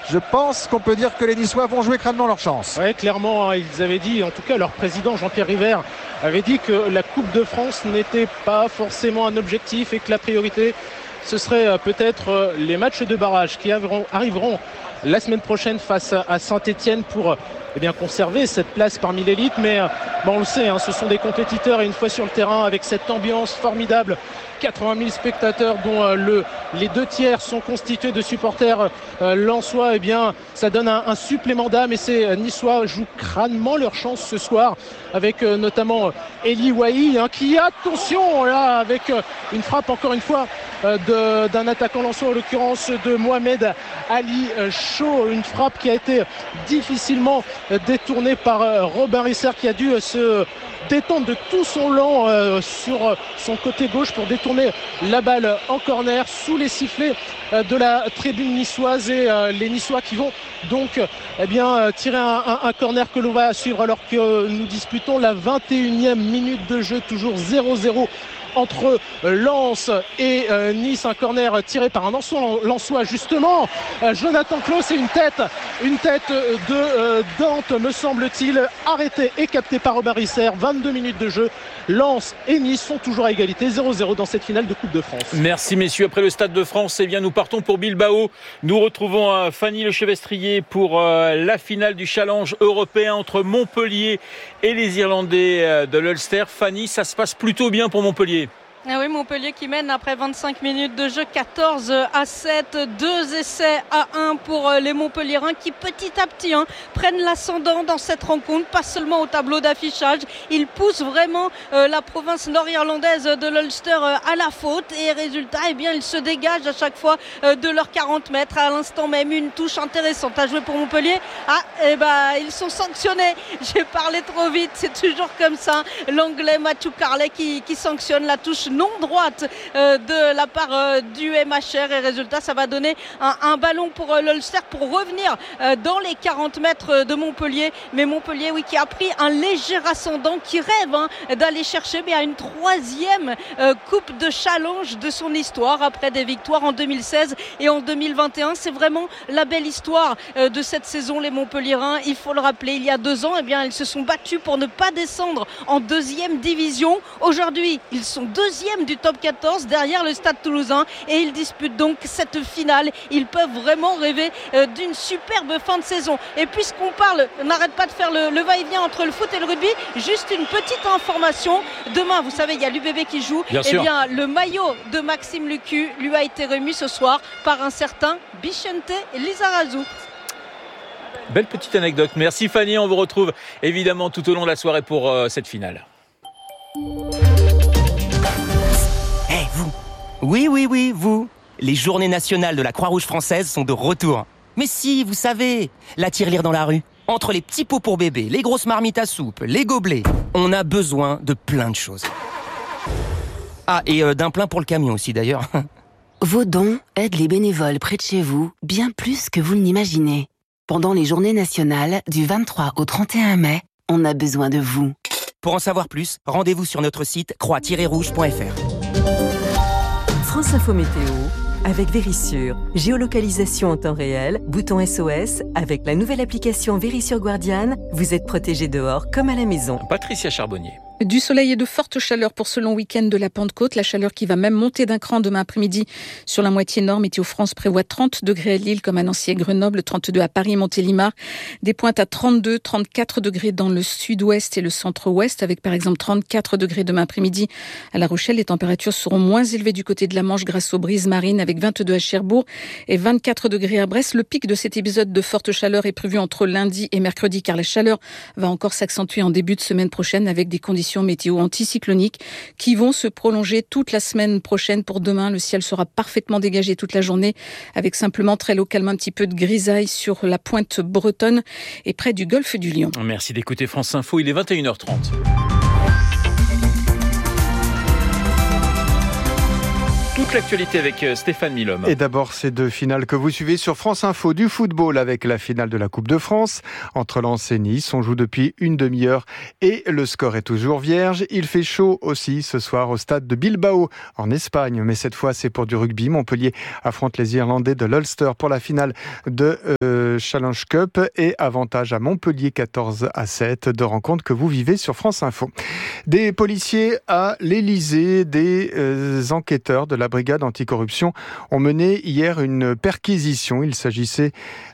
je pense qu'on peut dire que les Niçois vont jouer crânement leur chance. Oui, clairement, ils avaient dit, en tout cas leur président Jean-Pierre River avait dit que la Coupe de France n'était pas forcément un objectif et que la priorité ce serait peut-être les matchs de barrage qui arriveront la semaine prochaine face à Saint-Etienne pour conserver cette place parmi l'élite. Mais on le sait, ce sont des compétiteurs et une fois sur le terrain avec cette ambiance formidable, 80 000 spectateurs dont les 2/3 sont constitués de supporters lensois, ça donne un supplément d'âme et ces Niçois jouent crânement leur chance ce soir avec notamment Eli Wahi qui, attention là, avec une frappe encore une fois d'un attaquant lensois, en l'occurrence de Mohamed Ali Chaud, une frappe qui a été difficilement détournée par Robin Risser qui a dû se détendre de tout son long sur son côté gauche pour détourner la balle en corner sous les sifflets de la tribune niçoise et les Niçois qui vont donc tirer un corner que l'on va suivre alors que nous disputons la 21e minute de jeu, toujours 0-0 entre Lens et Nice. Un corner tiré par un Lensois justement, Jonathan Klaus, et une tête de Dante me semble-t-il, arrêtée et captée par Robin Risser. 22 minutes de jeu, Lens et Nice sont toujours à égalité, 0-0 dans cette finale de Coupe de France. Merci messieurs. Après le Stade de France, nous partons pour Bilbao. Nous retrouvons Fanny Lechevestrier pour la finale du challenge européen entre Montpellier et les Irlandais de l'Ulster. Fanny, ça se passe plutôt bien pour Montpellier. Ah oui, Montpellier qui mène après 25 minutes de jeu, 14-7, 2 essais à 1 pour les Montpelliérains qui petit à petit prennent l'ascendant dans cette rencontre, pas seulement au tableau d'affichage. Ils poussent vraiment la province nord-irlandaise de l'Ulster à la faute et résultat, ils se dégagent à chaque fois de leurs 40 mètres. À l'instant même, une touche intéressante à jouer pour Montpellier. Ils sont sanctionnés. J'ai parlé trop vite, c'est toujours comme ça. L'anglais Matthew Carley qui sanctionne la touche non droite de la part du MHR et résultat, ça va donner un ballon pour l'Ulster pour revenir dans les 40 mètres de Montpellier. Mais Montpellier, qui a pris un léger ascendant, qui rêve d'aller chercher une 3e coupe de challenge de son histoire après des victoires en 2016 et en 2021. C'est vraiment la belle histoire de cette saison, les Montpelliérains. Il faut le rappeler, il y a 2 ans, ils se sont battus pour ne pas descendre en 2e division. Aujourd'hui, ils sont 2e du top 14 derrière le Stade Toulousain et ils disputent donc cette finale. Ils peuvent vraiment rêver d'une superbe fin de saison. Et puisqu'on parle, on n'arrête pas de faire le va-et-vient entre le foot et le rugby, juste une petite information. Demain, vous savez, il y a l'UBB qui joue. Le maillot de Maxime Lucu lui a été remis ce soir par un certain Bichente Lizarazu. Belle petite anecdote. Merci Fanny, on vous retrouve évidemment tout au long de la soirée pour cette finale. Vous. Oui, vous. Les journées nationales de la Croix-Rouge française sont de retour. Mais si, vous savez, la tirelire dans la rue. Entre les petits pots pour bébé, les grosses marmites à soupe, les gobelets, on a besoin de plein de choses. Ah, et d'un plein pour le camion aussi d'ailleurs. Vos dons aident les bénévoles près de chez vous bien plus que vous ne l'imaginez. Pendant les journées nationales, du 23 au 31 mai, on a besoin de vous. Pour en savoir plus, rendez-vous sur notre site croix-rouge.fr. France Info Météo avec Vérissure. Géolocalisation en temps réel, bouton SOS. Avec la nouvelle application Vérissure Guardian, vous êtes protégé dehors comme à la maison. Patricia Charbonnier. Du soleil et de fortes chaleurs pour ce long week-end de la Pentecôte. La chaleur qui va même monter d'un cran demain après-midi sur la moitié nord. Météo France prévoit 30 degrés à Lille comme à Nancy et Grenoble, 32 à Paris, Montélimar. Des pointes à 32, 34 degrés dans le sud-ouest et le centre-ouest avec par exemple 34 degrés demain après-midi à La Rochelle. Les températures seront moins élevées du côté de la Manche grâce aux brises marines avec 22 à Cherbourg et 24 degrés à Brest. Le pic de cet épisode de forte chaleur est prévu entre lundi et mercredi car la chaleur va encore s'accentuer en début de semaine prochaine avec des conditions météo anticycloniques qui vont se prolonger toute la semaine prochaine. Pour demain, le ciel sera parfaitement dégagé toute la journée avec simplement très localement un petit peu de grisaille sur la pointe bretonne et près du golfe du Lion. Merci d'écouter France Info, il est 21h30. toute l'actualité avec Stéphane Milhomme. Et d'abord, ces deux finales que vous suivez sur France Info du football avec la finale de la Coupe de France entre Lens et Nice. On joue depuis une demi-heure et le score est toujours vierge. Il fait chaud aussi ce soir au stade de Bilbao en Espagne. Mais cette fois, c'est pour du rugby. Montpellier affronte les Irlandais de l'Ulster pour la finale de Challenge Cup et avantage à Montpellier 14-7 de rencontres que vous vivez sur France Info. Des policiers à l'Élysée, des enquêteurs de la brigade anticorruption ont mené hier une perquisition. Il s'agissait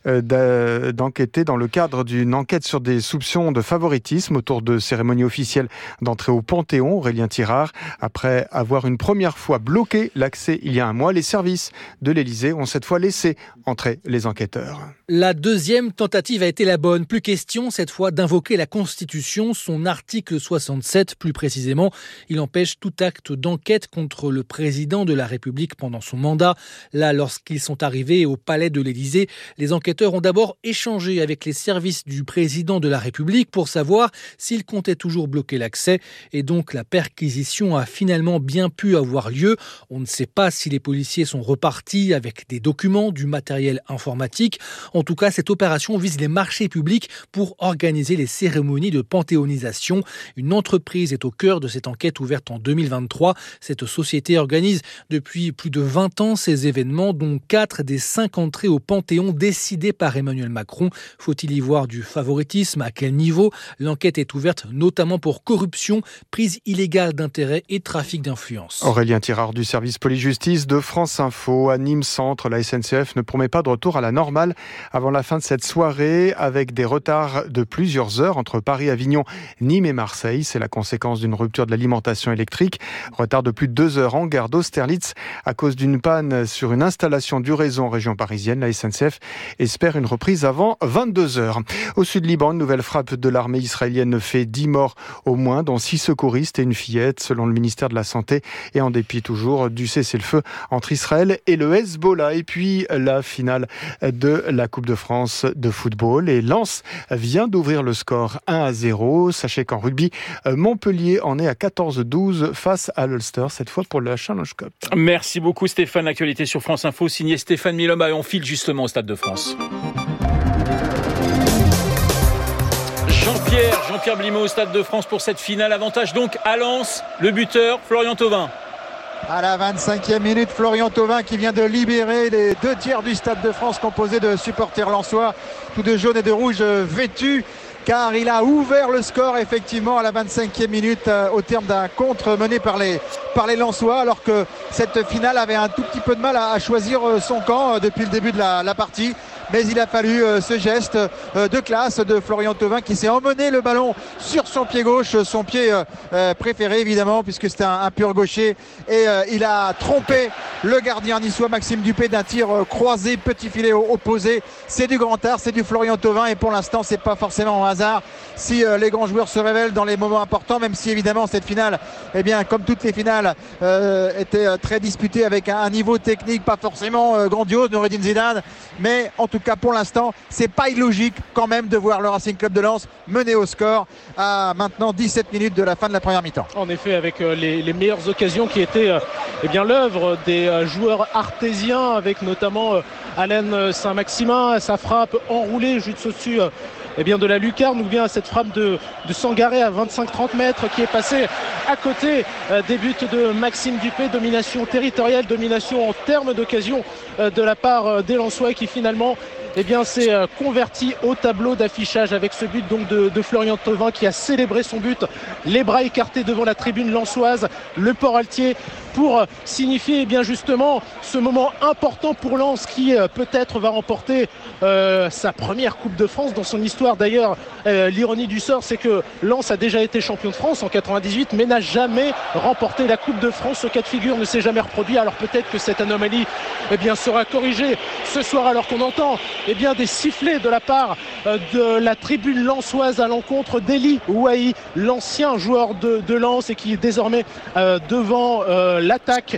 d'enquêter dans le cadre d'une enquête sur des soupçons de favoritisme autour de cérémonies officielles d'entrée au Panthéon. Aurélien Tirard, après avoir une première fois bloqué l'accès il y a un mois, les services de l'Élysée ont cette fois laissé entrer les enquêteurs. La deuxième tentative a été la bonne. Plus question cette fois d'invoquer la Constitution, son article 67 plus précisément. Il empêche tout acte d'enquête contre le président de la République pendant son mandat. Là, lorsqu'ils sont arrivés au palais de l'Élysée, les enquêteurs ont d'abord échangé avec les services du président de la République pour savoir s'il comptait toujours bloquer l'accès. Et donc la perquisition a finalement bien pu avoir lieu. On ne sait pas si les policiers sont repartis avec des documents, du matériel informatique. En tout cas, cette opération vise les marchés publics pour organiser les cérémonies de panthéonisation. Une entreprise est au cœur de cette enquête ouverte en 2023. Cette société organise depuis plus de 20 ans ces événements, dont 4 des 5 entrées au Panthéon décidées par Emmanuel Macron. Faut-il y voir du favoritisme? À quel niveau? L'enquête est ouverte notamment pour corruption, prise illégale d'intérêts et trafic d'influence. Aurélien Tirard du service police-justice de France Info. À Nîmes Centre, la SNCF ne promet pas de retour à la normale avant la fin de cette soirée, avec des retards de plusieurs heures entre Paris, Avignon, Nîmes et Marseille. C'est la conséquence d'une rupture de l'alimentation électrique. Retard de plus de 2 heures en gare d'Austerlitz à cause d'une panne sur une installation du réseau en région parisienne. La SNCF espère une reprise avant 22 heures. Au sud Liban, une nouvelle frappe de l'armée israélienne fait 10 morts au moins, dont 6 secouristes et une fillette, selon le ministère de la Santé, et en dépit toujours du cessez-le-feu entre Israël et le Hezbollah. Et puis la finale de la Coupe de France de football. Et Lens vient d'ouvrir le score 1-0. Sachez qu'en rugby, Montpellier en est à 14-12 face à l'Ulster, cette fois pour la Challenge Cup. Merci beaucoup Stéphane. L'actualité sur France Info, signé Stéphane Milhomme. Et on file justement au Stade de France. Jean-Pierre Blimaud au Stade de France pour cette finale. Avantage donc à Lens, le buteur Florian Thauvin. À la 25e minute, Florian Thauvin qui vient de libérer les 2 tiers du Stade de France composé de supporters lensois, tous de jaune et de rouge vêtus, car il a ouvert le score effectivement à la 25e minute au terme d'un contre mené par les Lensois, alors que cette finale avait un tout petit peu de mal à choisir son camp depuis le début de la partie. Mais il a fallu ce geste de classe de Florian Thauvin qui s'est emmené le ballon sur son pied gauche, son pied préféré évidemment puisque c'était un pur gaucher, et il a trompé le gardien niçois Maxime Dupé d'un tir croisé, petit filet opposé. C'est du grand art, c'est du Florian Thauvin, et pour l'instant c'est pas forcément un hasard si les grands joueurs se révèlent dans les moments importants, même si évidemment cette finale, eh bien comme toutes les finales, était très disputée avec un niveau technique pas forcément grandiose, Noureddine Zidane, mais en tout cas pour l'instant c'est pas illogique quand même de voir le Racing Club de Lens mener au score à maintenant 17 minutes de la fin de la première mi-temps. En effet, avec les meilleures occasions qui étaient l'œuvre des joueurs artésiens, avec notamment Alain Saint-Maximin, sa frappe enroulée juste au-dessus de la lucarne, ou bien cette frappe de Sangaré à 25-30 mètres qui est passée à côté des buts de Maxime Dupé. Domination territoriale, domination en termes d'occasion de la part des Lensois, qui finalement s'est converti au tableau d'affichage avec ce but donc de Florian Thauvin, qui a célébré son but, les bras écartés devant la tribune lensoise, le port altier, pour signifier justement ce moment important pour Lens, qui peut-être va remporter sa première Coupe de France dans son histoire. D'ailleurs, l'ironie du sort, c'est que Lens a déjà été champion de France en 98, mais n'a jamais remporté la Coupe de France. Ce cas de figure ne s'est jamais reproduit. Alors peut-être que cette anomalie sera corrigée ce soir, alors qu'on entend des sifflets de la part de la tribune lensoise à l'encontre d'Eli Ouahi, l'ancien joueur de Lens et qui est désormais devant l'attaque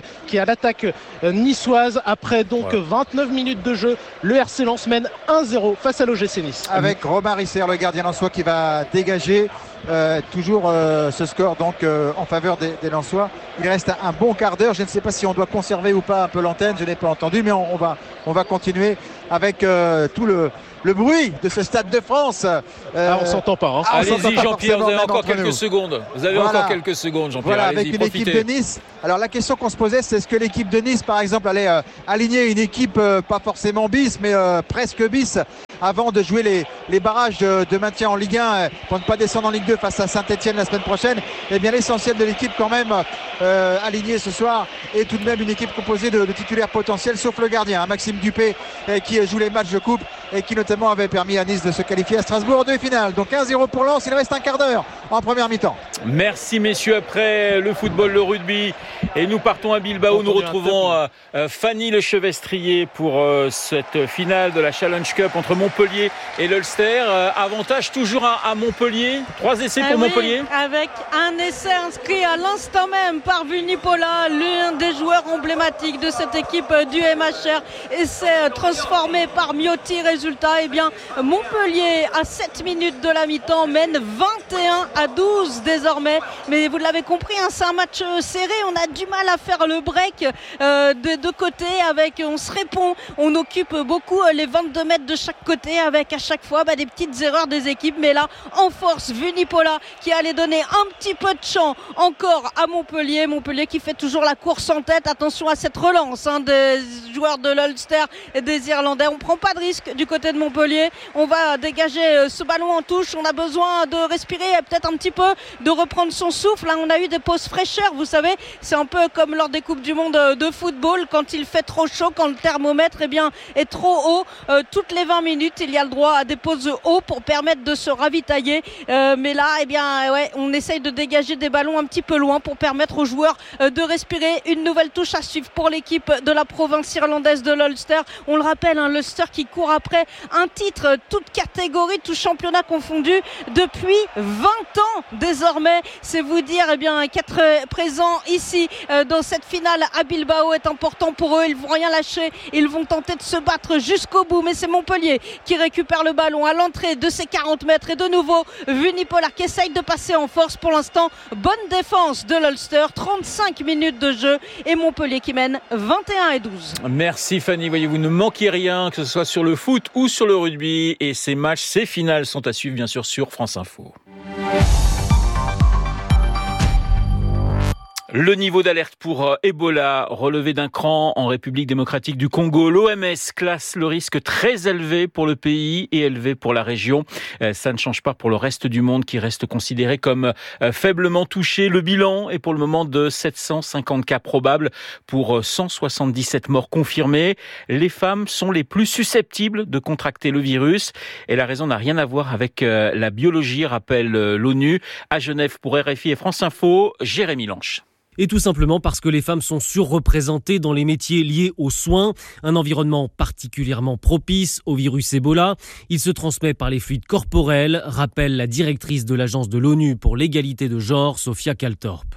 niçoise. Après donc 29 minutes de jeu, le RC Lens mène 1-0 face à l'OGC Nice. Avec Romain Risser, le gardien lensois, qui va dégager toujours ce score donc en faveur des Lensois. Il reste un bon quart d'heure. Je ne sais pas si on doit conserver ou pas un peu l'antenne, je n'ai pas entendu, mais on va continuer avec tout le bruit de ce Stade de France. On s'entend pas. Allez-y Jean-Pierre, vous avez encore quelques secondes. Encore quelques secondes, Jean-Pierre. Voilà, avec une équipe de Nice. Alors la question qu'on se posait, c'est est-ce que l'équipe de Nice, par exemple, allait aligner une équipe pas forcément bis, mais presque bis, avant de jouer les barrages de maintien en Ligue 1 pour ne pas descendre en Ligue 2 face à Saint-Etienne la semaine prochaine. Eh bien l'essentiel de l'équipe quand même alignée ce soir est tout de même une équipe composée de titulaires potentiels, sauf le gardien, Maxime Dupé, qui joue les matchs de coupe et qui notamment avait permis à Nice de se qualifier à Strasbourg en demi-finale. Donc 1-0 pour Lens, il reste un quart d'heure en première mi-temps. Merci messieurs, après le football, le rugby, et nous partons à Bilbao. Nous retrouvons Fanny Lechevestrier pour cette finale de la Challenge Cup entre Montpellier et l'Ulster. Avantage toujours à Montpellier, 3 essais pour Montpellier. Avec un essai inscrit à l'instant même par Vunipola, l'un des joueurs emblématiques de cette équipe du MHR. Essai transformé par Miotti. Résultat, Montpellier à 7 minutes de la mi-temps mène 21-12 désormais. Mais vous l'avez compris, c'est un match serré. On a du mal à faire le break des deux côtés. On se répond, on occupe beaucoup les 22 mètres de chaque côté avec à chaque fois des petites erreurs des équipes. Mais là, en force, Vunipola qui allait donner un petit peu de champ encore à Montpellier. Montpellier qui fait toujours la course en tête. Attention à cette relance des joueurs de l'Ulster et des Irlandais. On prend pas de risque du côté de Montpellier. On va dégager ce ballon en touche. On a besoin de respirer, peut-être un petit peu de reprendre son souffle. Là, on a eu des pauses fraîcheurs, vous savez. C'est un peu comme lors des Coupes du Monde de football. Quand il fait trop chaud, quand le thermomètre est trop haut, toutes les 20 minutes, il y a le droit à des pauses haut pour permettre de se ravitailler. Mais là, on essaye de dégager des ballons un petit peu loin pour permettre aux joueurs de respirer. Une nouvelle touche à suivre pour l'équipe de la province irlandaise de l'Ulster. On le rappelle, l'Ulster qui court après un titre, toute catégorie, tout championnat confondu, depuis 20 ans désormais. C'est vous dire qu'être présent ici dans cette finale à Bilbao est important pour eux. Ils vont rien lâcher, ils vont tenter de se battre jusqu'au bout, mais c'est Montpellier qui récupère le ballon à l'entrée de ses 40 mètres et de nouveau Vunipola qui essaye de passer en force. Pour l'instant, bonne défense de l'Ulster, 35 minutes de jeu et Montpellier qui mène 21-12. Merci Fanny, voyez-vous, ne manquez rien, que ce soit sur le foot ou sur le rugby, et ces matchs, ces finales sont à suivre bien sûr sur France Info. Le niveau d'alerte pour Ebola relevé d'un cran en République démocratique du Congo. L'OMS classe le risque très élevé pour le pays et élevé pour la région. Ça ne change pas pour le reste du monde qui reste considéré comme faiblement touché. Le bilan est pour le moment de 750 cas probables pour 177 morts confirmées. Les femmes sont les plus susceptibles de contracter le virus et la raison n'a rien à voir avec la biologie, rappelle l'ONU. À Genève pour RFI et France Info, Jérémy Lanche. Et tout simplement parce que les femmes sont surreprésentées dans les métiers liés aux soins, un environnement particulièrement propice au virus Ebola. Il se transmet par les fluides corporels, rappelle la directrice de l'agence de l'ONU pour l'égalité de genre, Sophia Kaltorp.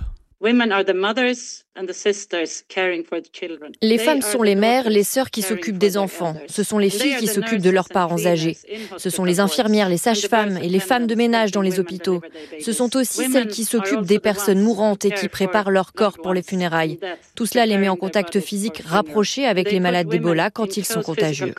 Les femmes sont les mères, les sœurs qui s'occupent des enfants. Ce sont les filles qui s'occupent de leurs parents âgés. Ce sont les infirmières, les sages-femmes et les femmes de ménage dans les hôpitaux. Ce sont aussi celles qui s'occupent des personnes mourantes et qui préparent leur corps pour les funérailles. Tout cela les met en contact physique rapproché avec les malades d'Ebola quand ils sont contagieux.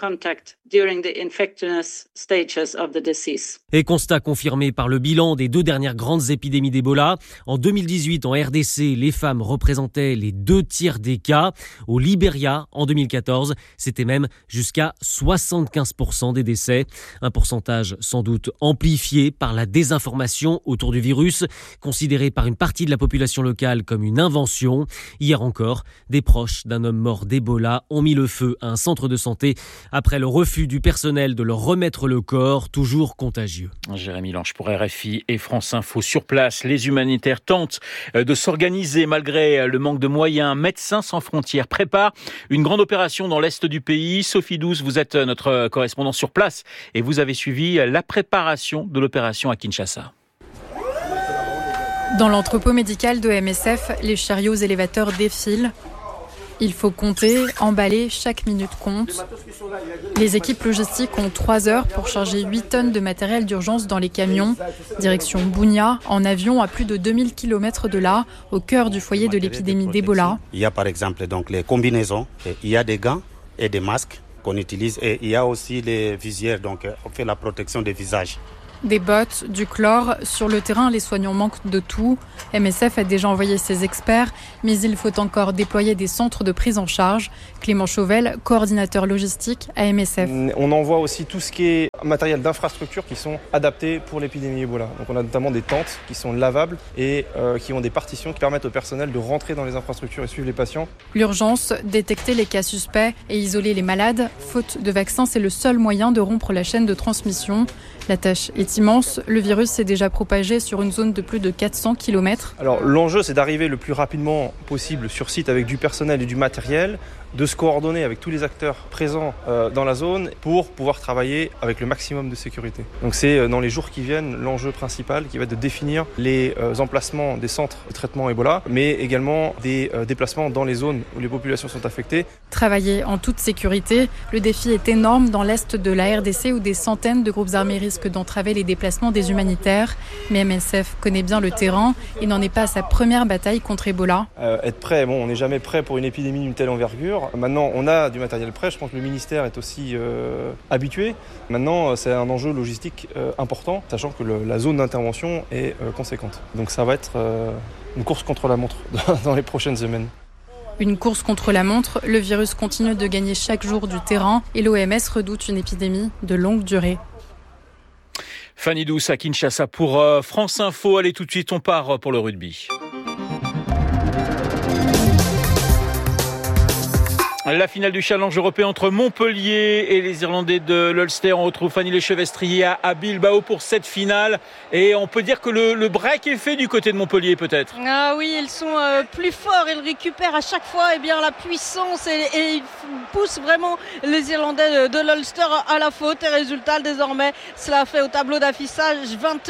Et constat confirmé par le bilan des 2 dernières grandes épidémies d'Ebola. En 2018, en RDC, les femmes représentaient les 2/3 des cas. Au Libéria, en 2014, c'était même jusqu'à 75% des décès. Un pourcentage sans doute amplifié par la désinformation autour du virus, considéré par une partie de la population locale comme une invention. Hier encore, des proches d'un homme mort d'Ebola ont mis le feu à un centre de santé après le refus du personnel de leur remettre le corps, toujours contagieux. Jérémy Lanche pour RFI et France Info. Sur place, les humanitaires tentent de s'organiser malgré le manque manque de moyens. Médecins sans frontières prépare une grande opération dans l'est du pays. Sophie Douce, vous êtes notre correspondante sur place et vous avez suivi la préparation de l'opération à Kinshasa. Dans l'entrepôt médical de MSF, les chariots élévateurs défilent. Il faut compter, emballer, chaque minute compte. Les équipes logistiques ont 3 heures pour charger 8 tonnes de matériel d'urgence dans les camions. Direction Bunia, en avion à plus de 2000 km de là, au cœur du foyer de l'épidémie d'Ebola. Il y a par exemple donc les combinaisons, il y a des gants et des masques qu'on utilise et il y a aussi les visières, donc on fait la protection des visages. Des bottes, du chlore. Sur le terrain, les soignants manquent de tout. MSF a déjà envoyé ses experts, mais il faut encore déployer des centres de prise en charge. Clément Chauvel, coordinateur logistique à MSF. On envoie aussi tout ce qui est matériel d'infrastructure qui sont adaptés pour l'épidémie Ebola. Donc on a notamment des tentes qui sont lavables et qui ont des partitions qui permettent au personnel de rentrer dans les infrastructures et suivre les patients. L'urgence, détecter les cas suspects et isoler les malades. Faute de vaccins, c'est le seul moyen de rompre la chaîne de transmission. La tâche est immense. Le virus s'est déjà propagé sur une zone de plus de 400 km. Alors l'enjeu, c'est d'arriver le plus rapidement possible sur site avec du personnel et du matériel, de se coordonner avec tous les acteurs présents dans la zone pour pouvoir travailler avec le maximum de sécurité. Donc c'est dans les jours qui viennent l'enjeu principal qui va être de définir les emplacements des centres de traitement Ebola, mais également des déplacements dans les zones où les populations sont affectées. Travailler en toute sécurité, le défi est énorme dans l'est de la RDC où des centaines de groupes armés risquent d'entraver les déplacements des humanitaires. Mais MSF connaît bien le terrain et n'en est pas à sa première bataille contre Ebola. Être prêt, on n'est jamais prêt pour une épidémie d'une telle envergure. Maintenant, on a du matériel prêt. Je pense que le ministère est aussi habitué. Maintenant, c'est un enjeu logistique important, sachant que la zone d'intervention est conséquente. Donc ça va être une course contre la montre dans les prochaines semaines. Une course contre la montre, le virus continue de gagner chaque jour du terrain et l'OMS redoute une épidémie de longue durée. Fanny Douce à Kinshasa pour France Info. Allez, tout de suite, on part pour le rugby. La finale du challenge européen entre Montpellier et les Irlandais de l'Ulster. On retrouve Fanny Lechevestrier à Bilbao pour cette finale. Et on peut dire que le break est fait du côté de Montpellier peut-être. Ah oui, ils sont plus forts. Ils récupèrent à chaque fois la puissance et ils poussent vraiment les Irlandais de l'Ulster à la faute. Et résultat, désormais, cela fait au tableau d'affichage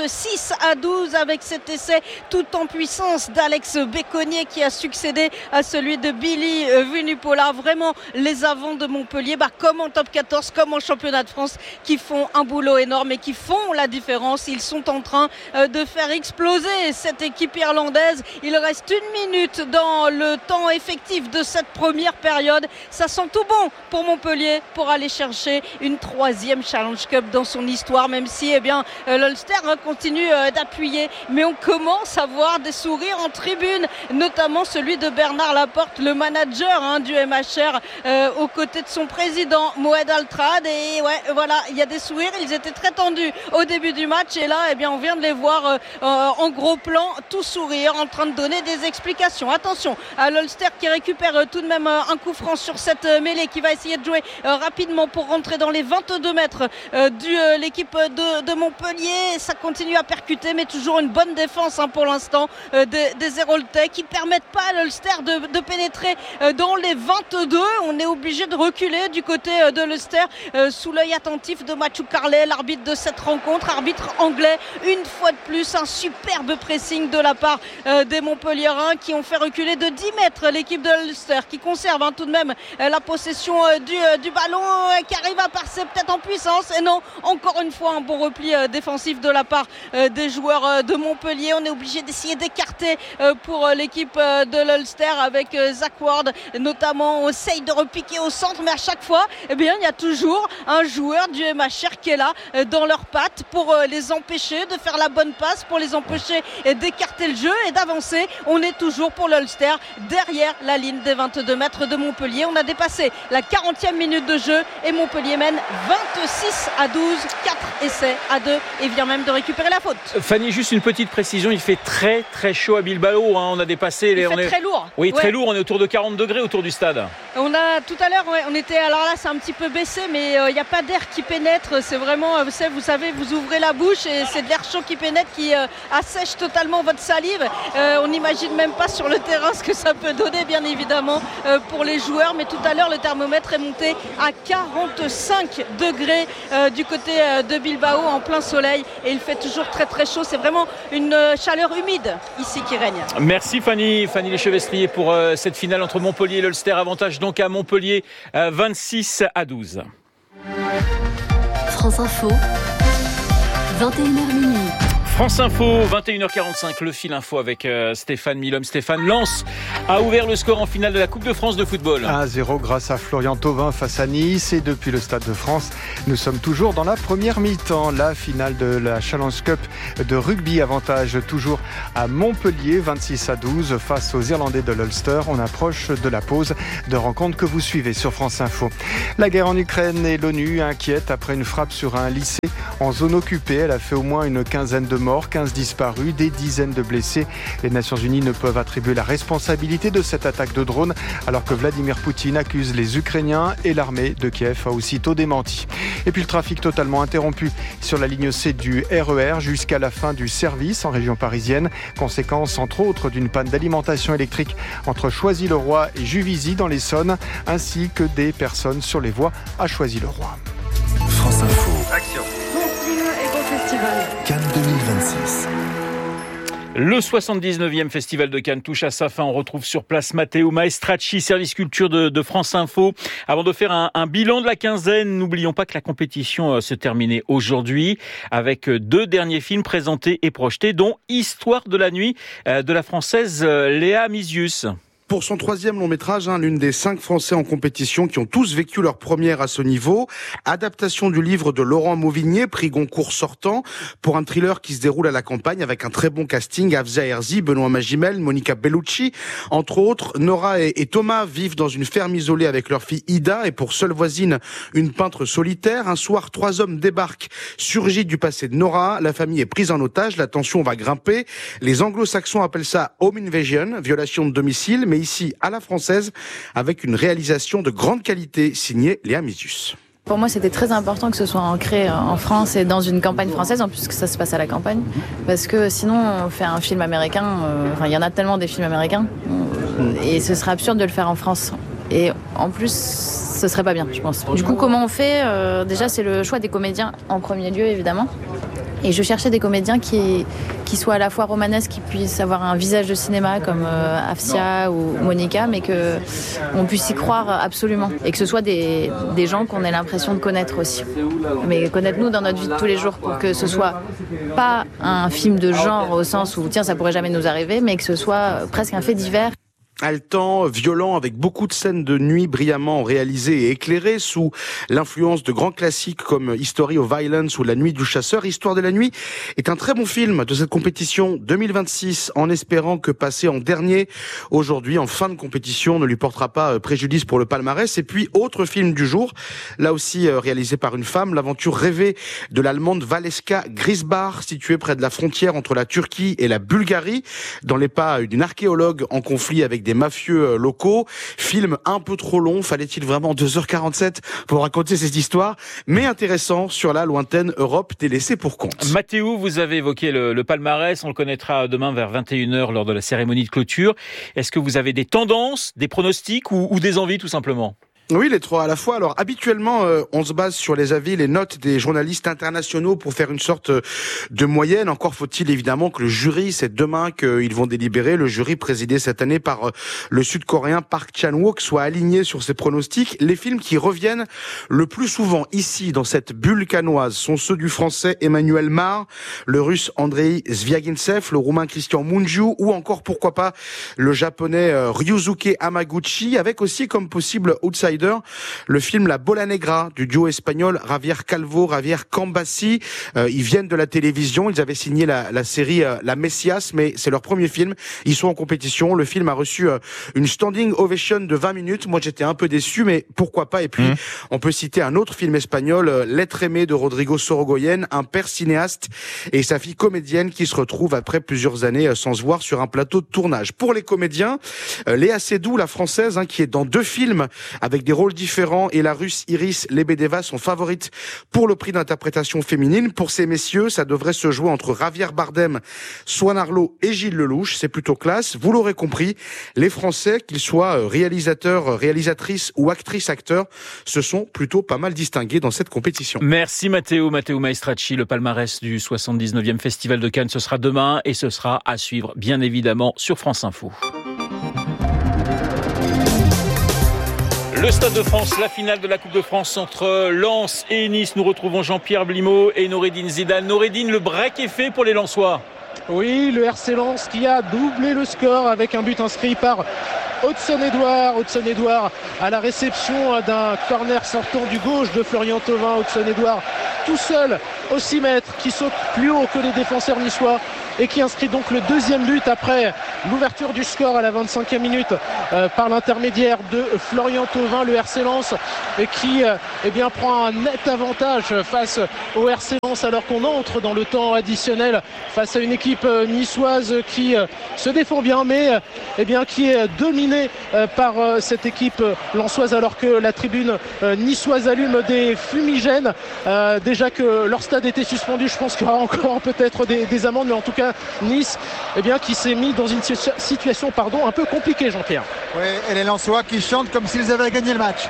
26-12 avec cet essai tout en puissance d'Alex Béconnier qui a succédé à celui de Billy Vunipola. Vraiment les avants de Montpellier, comme en top 14, comme en championnat de France, qui font un boulot énorme et qui font la différence. Ils sont en train de faire exploser cette équipe irlandaise. Il reste 1 minute dans le temps effectif de cette première période. Ça sent tout bon pour Montpellier pour aller chercher une 3e Challenge Cup dans son histoire, même si l'Ulster continue d'appuyer. Mais on commence à voir des sourires en tribune, notamment celui de Bernard Laporte, le manager du MHR, aux côtés de son président Moed Altrad. Et il y a des sourires. Ils étaient très tendus au début du match et là on vient de les voir en gros plan, tout sourire, en train de donner des explications. Attention à l'Ulster qui récupère tout de même un coup franc sur cette mêlée, qui va essayer de jouer rapidement pour rentrer dans les 22 mètres de l'équipe de Montpellier. Ça continue à percuter, mais toujours une bonne défense pour l'instant des Héroltais qui permettent pas à l'Ulster de pénétrer dans les 22. On est obligé de reculer du côté de l'Ulster sous l'œil attentif de Matthew Carley, l'arbitre de cette rencontre, arbitre anglais. Une fois de plus, un superbe pressing de la part des Montpelliérains qui ont fait reculer de 10 mètres l'équipe de l'Ulster, qui conserve tout de même la possession du ballon, qui arrive à passer peut-être en puissance. Et non, encore une fois, un bon repli défensif de la part des joueurs de Montpellier. On est obligé d'essayer d'écarter pour l'équipe de l'Ulster avec Zach Ward, notamment. On essaye de repiquer au centre, mais à chaque fois, il y a toujours un joueur du MHR qui est là dans leurs pattes pour les empêcher de faire la bonne passe, pour les empêcher d'écarter le jeu et d'avancer. On est toujours pour l'Ulster derrière la ligne des 22 mètres de Montpellier. On a dépassé la 40e minute de jeu et Montpellier mène 26-12, 4 essais à 2 et vient même de récupérer la faute. Fanny, juste une petite précision, il fait très très chaud à Bilbao. On a dépassé très lourd. Oui, très lourd. On est autour de 40 degrés autour du stade. Tout à l'heure, on était, alors là c'est un petit peu baissé, mais il n'y a pas d'air qui pénètre, c'est vraiment, vous savez, vous ouvrez la bouche et c'est de l'air chaud qui pénètre, qui assèche totalement votre salive. On n'imagine même pas sur le terrain ce que ça peut donner, bien évidemment, pour les joueurs, mais tout à l'heure le thermomètre est monté à 45 degrés du côté de Bilbao en plein soleil, et il fait toujours très très chaud, c'est vraiment une chaleur humide ici qui règne. Merci Fanny Lechevestrier pour cette finale entre Montpellier et l'Ulster, avantage donc à Montpellier 26-12. France Info, 21h minuit. France Info, 21h45, le fil info avec Stéphane Milhomme. Stéphane, Lens a ouvert le score en finale de la Coupe de France de football. 1-0 grâce à Florian Thauvin face à Nice. Et depuis le Stade de France, nous sommes toujours dans la première mi-temps. La finale de la Challenge Cup de rugby, avantage toujours à Montpellier, 26-12 face aux Irlandais de l'Ulster. On approche de la pause de rencontre que vous suivez sur France Info. La guerre en Ukraine et l'ONU inquiètent après une frappe sur un lycée en zone occupée. Elle a fait au moins une quinzaine de morts, 15 disparus, des dizaines de blessés. Les Nations Unies ne peuvent attribuer la responsabilité de cette attaque de drone, alors que Vladimir Poutine accuse les Ukrainiens, et l'armée de Kiev a aussitôt démenti. Et puis le trafic totalement interrompu sur la ligne C du RER jusqu'à la fin du service en région parisienne. Conséquence entre autres d'une panne d'alimentation électrique entre Choisy-le-Roi et Juvisy dans l'Essonne, ainsi que des personnes sur les voies à Choisy-le-Roi. France Info. Action. Cannes 2026. Le 79e Festival de Cannes touche à sa fin. On retrouve sur place Matteo Maestracci, service culture de France Info. Avant de faire un bilan de la quinzaine, n'oublions pas que la compétition se terminait aujourd'hui avec 2 derniers films présentés et projetés, dont Histoire de la nuit de la Française Léa Misius. Pour son 3e long métrage, l'une des 5 Français en compétition qui ont tous vécu leur première à ce niveau. Adaptation du livre de Laurent Mauvigné, prix Goncourt sortant, pour un thriller qui se déroule à la campagne avec un très bon casting. Afzia Herzi, Benoît Magimel, Monica Bellucci. Entre autres, Nora et Thomas vivent dans une ferme isolée avec leur fille Ida et pour seule voisine, une peintre solitaire. Un soir, 3 hommes débarquent, surgis du passé de Nora. La famille est prise en otage, la tension va grimper. Les anglo-saxons appellent ça home invasion, violation de domicile, mais ici à la française, avec une réalisation de grande qualité signée Léa Misius. Pour moi, c'était très important que ce soit ancré en France et dans une campagne française, en plus que ça se passe à la campagne. Parce que sinon, on fait un film américain, il y en a tellement des films américains, et ce serait absurde de le faire en France. Et en plus, ce serait pas bien, je pense. Du coup, comment on fait ? Déjà, c'est le choix des comédiens en premier lieu, évidemment. Et je cherchais des comédiens qui soient à la fois romanesques, qui puissent avoir un visage de cinéma comme Afsia ou Monica, mais qu'on puisse y croire absolument. Et que ce soit des gens qu'on ait l'impression de connaître aussi. Mais connaître nous dans notre vie de tous les jours, pour que ce soit pas un film de genre au sens où tiens, ça pourrait jamais nous arriver, mais que ce soit presque un fait divers. Haletant, violent, avec beaucoup de scènes de nuit brillamment réalisées et éclairées sous l'influence de grands classiques comme History of Violence ou La Nuit du Chasseur. Histoire de la nuit est un très bon film de cette compétition 2026, en espérant que passer en dernier aujourd'hui en fin de compétition ne lui portera pas préjudice pour le palmarès. Et puis autre film du jour, là aussi réalisé par une femme, l'aventure rêvée de l'allemande Valeska Grisbach, située près de la frontière entre la Turquie et la Bulgarie, dans les pas d'une archéologue en conflit avec des mafieux locaux. Film un peu trop long, fallait-il vraiment 2h47 pour raconter cette histoire, mais intéressant sur la lointaine Europe délaissée pour compte. Mathéo, vous avez évoqué le palmarès, on le connaîtra demain vers 21h lors de la cérémonie de clôture. Est-ce que vous avez des tendances, des pronostics ou des envies tout simplement ? Oui, les trois à la fois. Alors, habituellement, on se base sur les avis, les notes des journalistes internationaux pour faire une sorte de moyenne. Encore faut-il évidemment que le jury, c'est demain qu'ils vont délibérer, le jury présidé cette année par le Sud-Coréen Park Chan-wook, soit aligné sur ses pronostics. Les films qui reviennent le plus souvent ici, dans cette bulle cannoise, sont ceux du Français Emmanuel Mar, le Russe Andrei Zviagintsev, le Roumain Christian Mungiu, ou encore, pourquoi pas, le Japonais Ryusuke Hamaguchi, avec aussi comme possible outsider Outsider, le film La Bola Negra du duo espagnol Javier Calvo, Javier Cambassi. Ils viennent de la télévision, ils avaient signé la série La Messias, mais c'est leur premier film. Ils sont en compétition. Le film a reçu une standing ovation de 20 minutes. Moi, j'étais un peu déçu, mais pourquoi pas. Et puis, on peut citer un autre film espagnol, L'être aimé de Rodrigo Sorogoyen, un père cinéaste et sa fille comédienne qui se retrouvent après plusieurs années sans se voir sur un plateau de tournage. Pour les comédiens, Léa Seydoux, la française, qui est dans 2 films avec des rôles différents, et la russe Iris Lebedeva sont favorites pour le prix d'interprétation féminine. Pour ces messieurs, ça devrait se jouer entre Javier Bardem, Swan Arlo et Gilles Lelouch. C'est plutôt classe. Vous l'aurez compris, les Français, qu'ils soient réalisateurs, réalisatrices ou actrices, acteurs, se sont plutôt pas mal distingués dans cette compétition. Merci Matteo Maestracci. Le palmarès du 79e Festival de Cannes, ce sera demain et ce sera à suivre bien évidemment sur France Info. Le Stade de France, la finale de la Coupe de France entre Lens et Nice. Nous retrouvons Jean-Pierre Blimaud et Noureddine Zidane. Noureddine, le break est fait pour les Lensois. Oui, le RC Lens qui a doublé le score avec un but inscrit par Hudson-Edouard. Hudson-Edouard à la réception d'un corner sortant du gauche de Florian Thauvin. Hudson-Edouard tout seul au 6 mètres, qui saute plus haut que les défenseurs niçois et qui inscrit donc le deuxième but après l'ouverture du score à la 25e minute par l'intermédiaire de Florian Thauvin. Le RC Lens qui prend un net avantage face au RC Lens alors qu'on entre dans le temps additionnel face à une équipe niçoise qui se défend bien mais qui est dominée par cette équipe lensoise alors que la tribune niçoise allume des fumigènes. Déjà que leur stade était suspendu, je pense qu'il y aura encore peut-être des amendes, mais en tout cas Nice qui s'est mis dans une situation un peu compliquée, Jean-Pierre. Oui, et les Lensois qui chantent comme s'ils avaient gagné le match.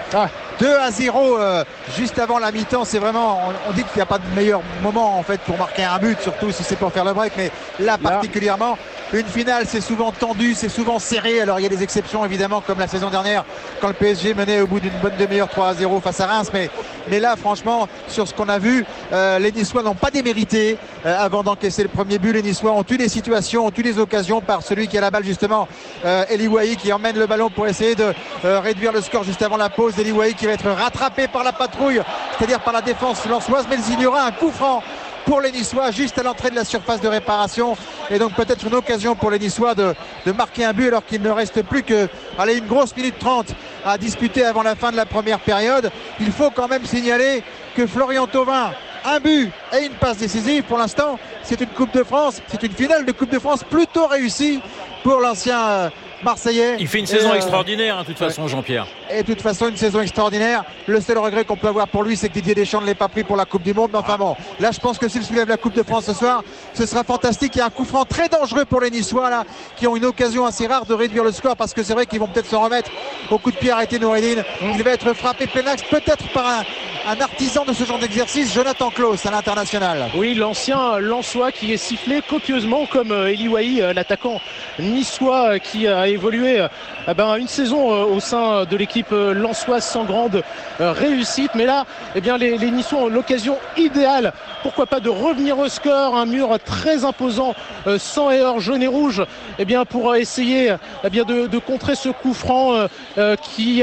2-0 juste avant la mi-temps, c'est vraiment, on dit qu'il n'y a pas de meilleur moment en fait pour marquer un but, surtout si c'est pour faire le break, mais là particulièrement, une finale c'est souvent tendu, c'est souvent serré. Alors il y a des exceptions évidemment comme la saison dernière quand le PSG menait au bout d'une bonne demi-heure 3-0 face à Reims, mais là franchement sur ce qu'on a vu, les Niçois n'ont pas démérité avant d'encaisser le premier but. Les Niçois ont eu des situations, ont eu des occasions par celui qui a la balle justement, Eli Wahi, qui emmène le ballon pour essayer de réduire le score juste avant la pause. Eli Wahi qui va être rattrapé par la patrouille, c'est-à-dire par la défense lensoise, mais il y aura un coup franc pour les Niçois juste à l'entrée de la surface de réparation, et donc peut-être une occasion pour les Niçois de marquer un but alors qu'il ne reste plus que une grosse minute 30 à disputer avant la fin de la première période. Il faut quand même signaler que Florian Thauvin, un but et une passe décisive. Pour l'instant, c'est une Coupe de France, c'est une finale de Coupe de France plutôt réussie pour l'ancien Marseillais. Il fait une saison extraordinaire, de toute façon, Jean-Pierre. Et de toute façon, une saison extraordinaire. Le seul regret qu'on peut avoir pour lui, c'est que Didier Deschamps ne l'ait pas pris pour la Coupe du Monde. Mais enfin bon, là, je pense que s'il soulève la Coupe de France ce soir, ce sera fantastique. Il y a un coup franc très dangereux pour les Niçois, là, qui ont une occasion assez rare de réduire le score, parce que c'est vrai qu'ils vont peut-être s'en remettre au coup de pied arrêté, Noureddine. Il va être frappé plein axe, peut-être par un artisan de ce genre d'exercice, Jonathan Klaus, à l'international. Oui, l'ancien Lensois qui est sifflé copieusement comme Eli Wahi, l'attaquant niçois qui a évolué une saison au sein de l'équipe lensoise sans grande réussite. Mais là, les Niçois ont l'occasion idéale, pourquoi pas, de revenir au score. Un mur très imposant, sang et or, jaune et rouge, pour essayer de contrer ce coup franc qui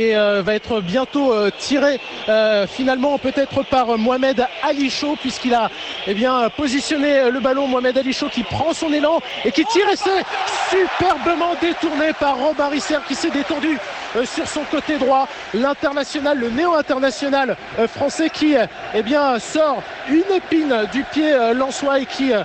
va être bientôt tiré finalement peut-être par Mohamed Ali Chaud, puisqu'il a positionné le ballon. Mohamed Ali Chaud qui prend son élan et qui tire, et c'est superbement détourné par Robin Risser qui s'est détendu sur son côté droit. L'international, le néo-international français qui sort une épine du pied lensois et qui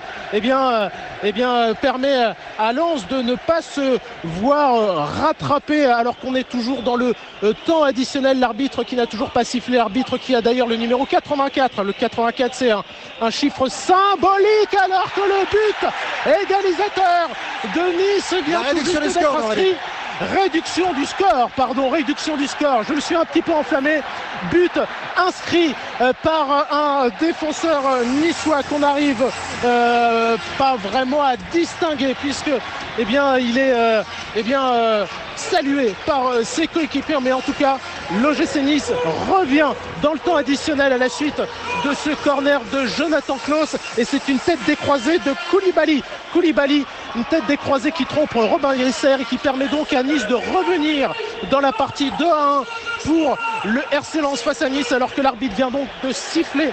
permet à Lens de ne pas se voir rattraper alors qu'on est toujours dans le temps additionnel. L'arbitre qui n'a toujours pas sifflé, l'arbitre qui a d'ailleurs le numéro 84. Le 84, c'est un chiffre symbolique alors que le but égalisateur de Nice vient tout juste d'être inscrit. Réduction du score, je me suis un petit peu enflammé. But inscrit par un défenseur niçois qu'on n'arrive pas vraiment à distinguer, puisque il est salué par ses coéquipiers. Mais en tout cas, l'OGC Nice revient dans le temps additionnel à la suite de ce corner de Jonathan Klaus, et c'est une tête décroisée de Koulibaly, une tête décroisée qui trompe Robin Risser et qui permet donc à Nice de revenir dans la partie 2-1. pour le RC Lens face à Nice, alors que l'arbitre vient donc de siffler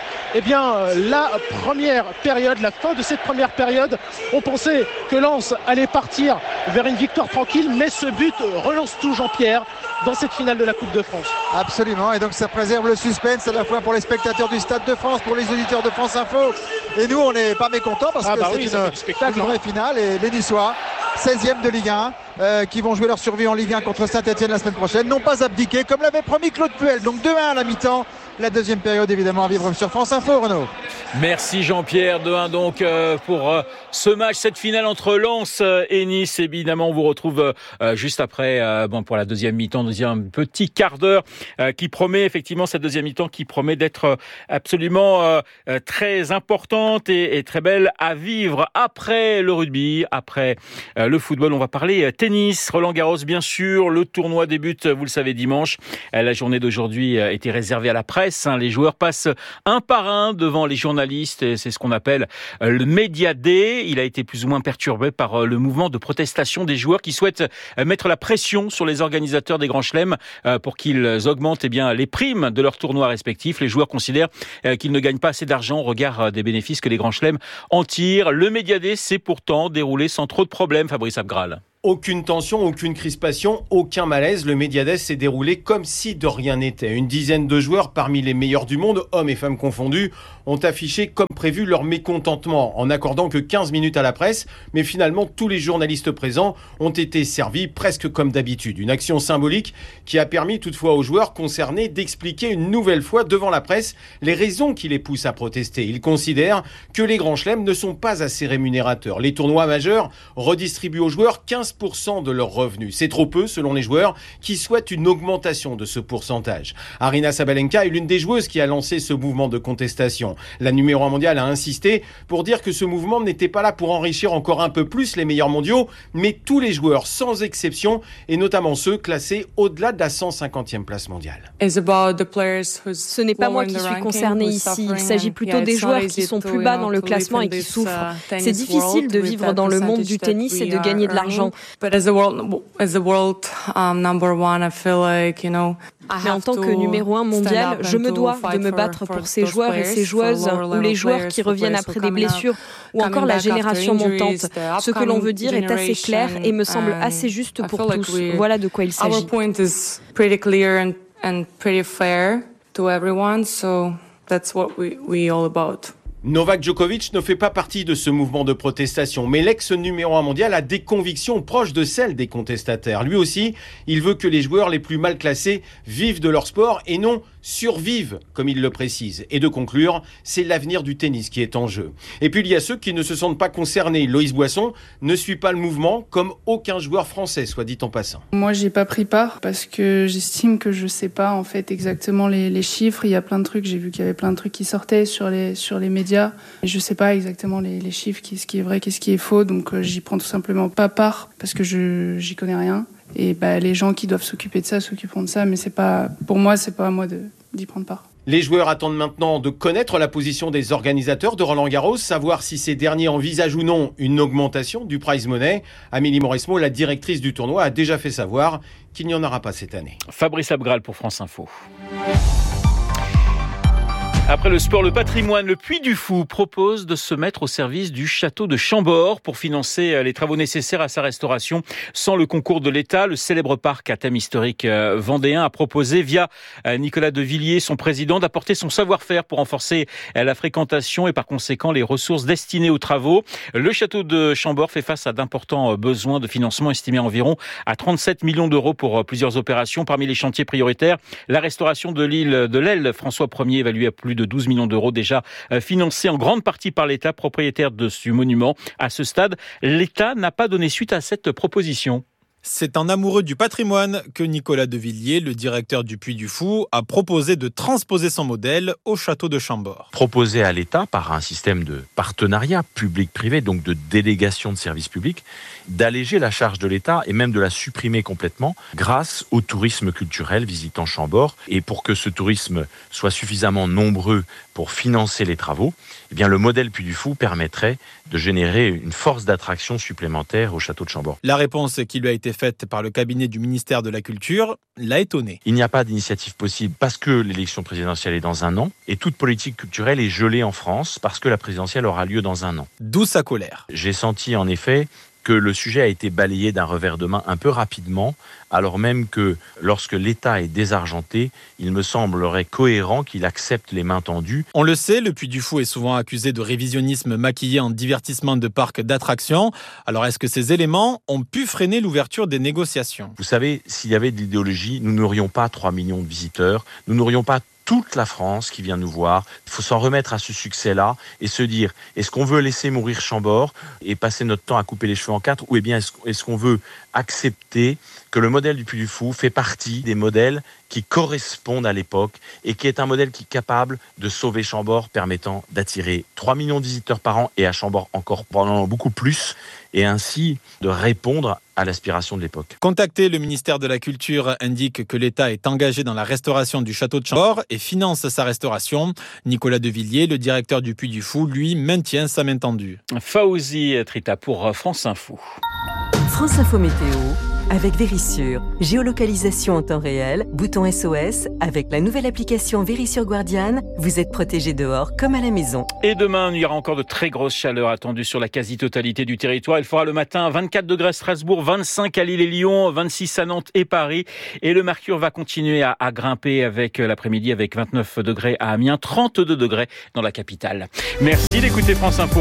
la première période, la fin de cette première période. On pensait que Lens allait partir vers une victoire tranquille, mais ce but relance tout Jean-Pierre dans cette finale de la Coupe de France. Absolument, et donc ça préserve le suspense à la fois pour les spectateurs du Stade de France, pour les auditeurs de France Info, et nous on n'est pas mécontents parce que c'est une vraie finale, et les Niçois 16e de Ligue 1 qui vont jouer leur survie en Ligue 1 contre Saint-Etienne la semaine prochaine, n'ont pas abdiqué comme l'avait promis Claude Puel. Donc 2-1 à la mi-temps, la deuxième période évidemment à vivre sur France Info. Renaud. Merci Jean-Pierre, 2-1 donc pour ce match, cette finale entre Lens et Nice. Évidemment on vous retrouve juste après pour la deuxième mi-temps, deuxième petit quart d'heure qui promet effectivement, cette deuxième mi-temps qui promet d'être absolument très importante et très belle à vivre. Après le rugby, après le football, on va parler tennis, Roland-Garros bien sûr. Le tournoi débute, vous le savez, dimanche. La journée d'aujourd'hui était réservée à la presse. Les joueurs passent un par un devant les journalistes, et c'est ce qu'on appelle le Media Day. Il a été plus ou moins perturbé par le mouvement de protestation des joueurs qui souhaitent mettre la pression sur les organisateurs des grands chelems pour qu'ils augmentent les primes de leurs tournois respectifs. Les joueurs considèrent qu'ils ne gagnent pas assez d'argent au regard des bénéfices que les grands chelems en tirent. Le Media Day s'est pourtant déroulé sans trop de problèmes, Fabrice Abgral. Aucune tension, aucune crispation, aucun malaise. Le Media Day s'est déroulé comme si de rien n'était. Une dizaine de joueurs parmi les meilleurs du monde, hommes et femmes confondus, ont affiché comme prévu leur mécontentement en n'accordant que 15 minutes à la presse. Mais finalement, tous les journalistes présents ont été servis presque comme d'habitude. Une action symbolique qui a permis toutefois aux joueurs concernés d'expliquer une nouvelle fois devant la presse les raisons qui les poussent à protester. Ils considèrent que les grands chelems ne sont pas assez rémunérateurs. Les tournois majeurs redistribuent aux joueurs 15% de leurs revenus. C'est trop peu selon les joueurs qui souhaitent une augmentation de ce pourcentage. Aryna Sabalenka est l'une des joueuses qui a lancé ce mouvement de contestation. La numéro 1 mondiale a insisté pour dire que ce mouvement n'était pas là pour enrichir encore un peu plus les meilleurs mondiaux, mais tous les joueurs sans exception, et notamment ceux classés au-delà de la 150e place mondiale. Ce n'est pas moi qui suis concerné ici. Il s'agit plutôt des joueurs qui sont plus bas dans le classement et qui souffrent. C'est difficile de vivre dans le monde du tennis et de gagner de l'argent. Mais en tant que numéro 1 mondial, je me dois de me battre pour ces joueurs et ces joueuses, ou les joueurs qui reviennent après des blessures, ou encore la génération montante. Ce que l'on veut dire est assez clair et me semble assez juste pour tous. Voilà de quoi il s'agit. Novak Djokovic ne fait pas partie de ce mouvement de protestation, mais l'ex-numéro 1 mondial a des convictions proches de celles des contestataires. Lui aussi, il veut que les joueurs les plus mal classés vivent de leur sport et non survivent, comme il le précise. Et de conclure, c'est l'avenir du tennis qui est en jeu. Et puis il y a ceux qui ne se sentent pas concernés. Loïs Boisson ne suit pas le mouvement, comme aucun joueur français, soit dit en passant. Moi, j'ai pas pris part parce que j'estime que je sais pas en fait exactement les chiffres. Il y a plein de trucs, j'ai vu qu'il y avait plein de trucs qui sortaient sur les médias. Et je sais pas exactement les chiffres, ce qui est vrai, qu'est-ce qui est faux. Donc j'y prends tout simplement pas part parce que j'y connais rien. Et les gens qui doivent s'occuper de ça s'occuperont de ça, mais pour moi, c'est pas à moi d'y prendre part. Les joueurs attendent maintenant de connaître la position des organisateurs de Roland-Garros, savoir si ces derniers envisagent ou non une augmentation du prize money. Amélie Mauresmo, la directrice du tournoi, a déjà fait savoir qu'il n'y en aura pas cette année. Fabrice Abgral pour France Info. Après le sport, le patrimoine, le Puy du Fou propose de se mettre au service du château de Chambord pour financer les travaux nécessaires à sa restauration. Sans le concours de l'État, le célèbre parc à thème historique vendéen a proposé via Nicolas de Villiers, son président, d'apporter son savoir-faire pour renforcer la fréquentation et par conséquent les ressources destinées aux travaux. Le château de Chambord fait face à d'importants besoins de financement estimés environ à 37 millions d'euros pour plusieurs opérations. Parmi les chantiers prioritaires, la restauration de l'île de l'Aile, François Ier, évalué à plus de 12 millions d'euros déjà financés en grande partie par l'État, propriétaire de ce monument. À ce stade, l'État n'a pas donné suite à cette proposition. C'est un amoureux du patrimoine que Nicolas de Villiers, le directeur du Puy du Fou, a proposé de transposer son modèle au château de Chambord. Proposer à l'État, par un système de partenariat public-privé, donc de délégation de services publics, d'alléger la charge de l'État et même de la supprimer complètement grâce au tourisme culturel visitant Chambord. Et pour que ce tourisme soit suffisamment nombreux pour financer les travaux, eh bien le modèle Puy du Fou permettrait de générer une force d'attraction supplémentaire au château de Chambord. La réponse qui lui a été été faite par le cabinet du ministère de la Culture l'a étonné. Il n'y a pas d'initiative possible parce que l'élection présidentielle est dans un an et toute politique culturelle est gelée en France parce que la présidentielle aura lieu dans un an. D'où sa colère. J'ai senti en effet que le sujet a été balayé d'un revers de main un peu rapidement, alors même que lorsque l'État est désargenté, il me semblerait cohérent qu'il accepte les mains tendues. On le sait, le Puy du Fou est souvent accusé de révisionnisme maquillé en divertissement de parc d'attractions. Alors est-ce que ces éléments ont pu freiner l'ouverture des négociations ? Vous savez, s'il y avait de l'idéologie, nous n'aurions pas 3 millions de visiteurs, nous n'aurions pas toute la France qui vient nous voir. Il faut s'en remettre à ce succès-là et se dire, est-ce qu'on veut laisser mourir Chambord et passer notre temps à couper les cheveux en 4 ou bien est-ce qu'on veut accepter que le modèle du Puy du Fou fait partie des modèles qui correspondent à l'époque et qui est un modèle qui est capable de sauver Chambord, permettant d'attirer 3 millions de visiteurs par an et à Chambord encore probablement beaucoup plus, et ainsi de répondre à l'aspiration de l'époque. Contacté, le ministère de la Culture indique que l'État est engagé dans la restauration du château de Chambord et finance sa restauration. Nicolas Devilliers, le directeur du Puy du Fou, lui, maintient sa main tendue. Fawzi Trita pour France Info. France Info Météo avec Vérissure. Géolocalisation en temps réel, bouton SOS. Avec la nouvelle application Vérissure Guardian, vous êtes protégé dehors comme à la maison. Et demain, il y aura encore de très grosses chaleurs attendues sur la quasi-totalité du territoire. Il fera le matin 24 degrés à Strasbourg, 25 à Lille et Lyon, 26 à Nantes et Paris. Et le mercure va continuer à grimper avec l'après-midi avec 29 degrés à Amiens, 32 degrés dans la capitale. Merci d'écouter France Info.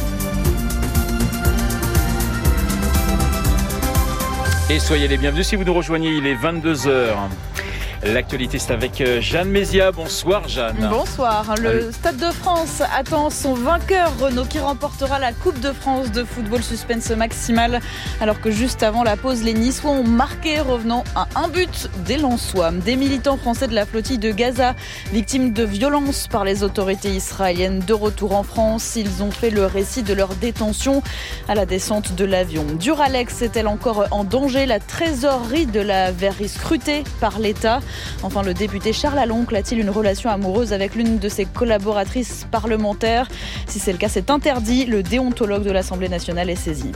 Et soyez les bienvenus si vous nous rejoignez, il est 22h. L'actualité, c'est avec Jeanne Mézia. Bonsoir Jeanne. Bonsoir. Le Stade de France attend son vainqueur Renault qui remportera la Coupe de France de football, suspense maximal. Alors que juste avant la pause, les Niçois ont marqué, revenant à un but des Lensois. Des militants français de la flottille de Gaza, victimes de violences par les autorités israéliennes de retour en France. Ils ont fait le récit de leur détention à la descente de l'avion. Duralex est-elle encore en danger? La trésorerie de la verrie scrutée par l'État. Enfin, le député Charles Aloncle a-t-il une relation amoureuse avec l'une de ses collaboratrices parlementaires? Si c'est le cas, c'est interdit. Le déontologue de l'Assemblée nationale est saisi.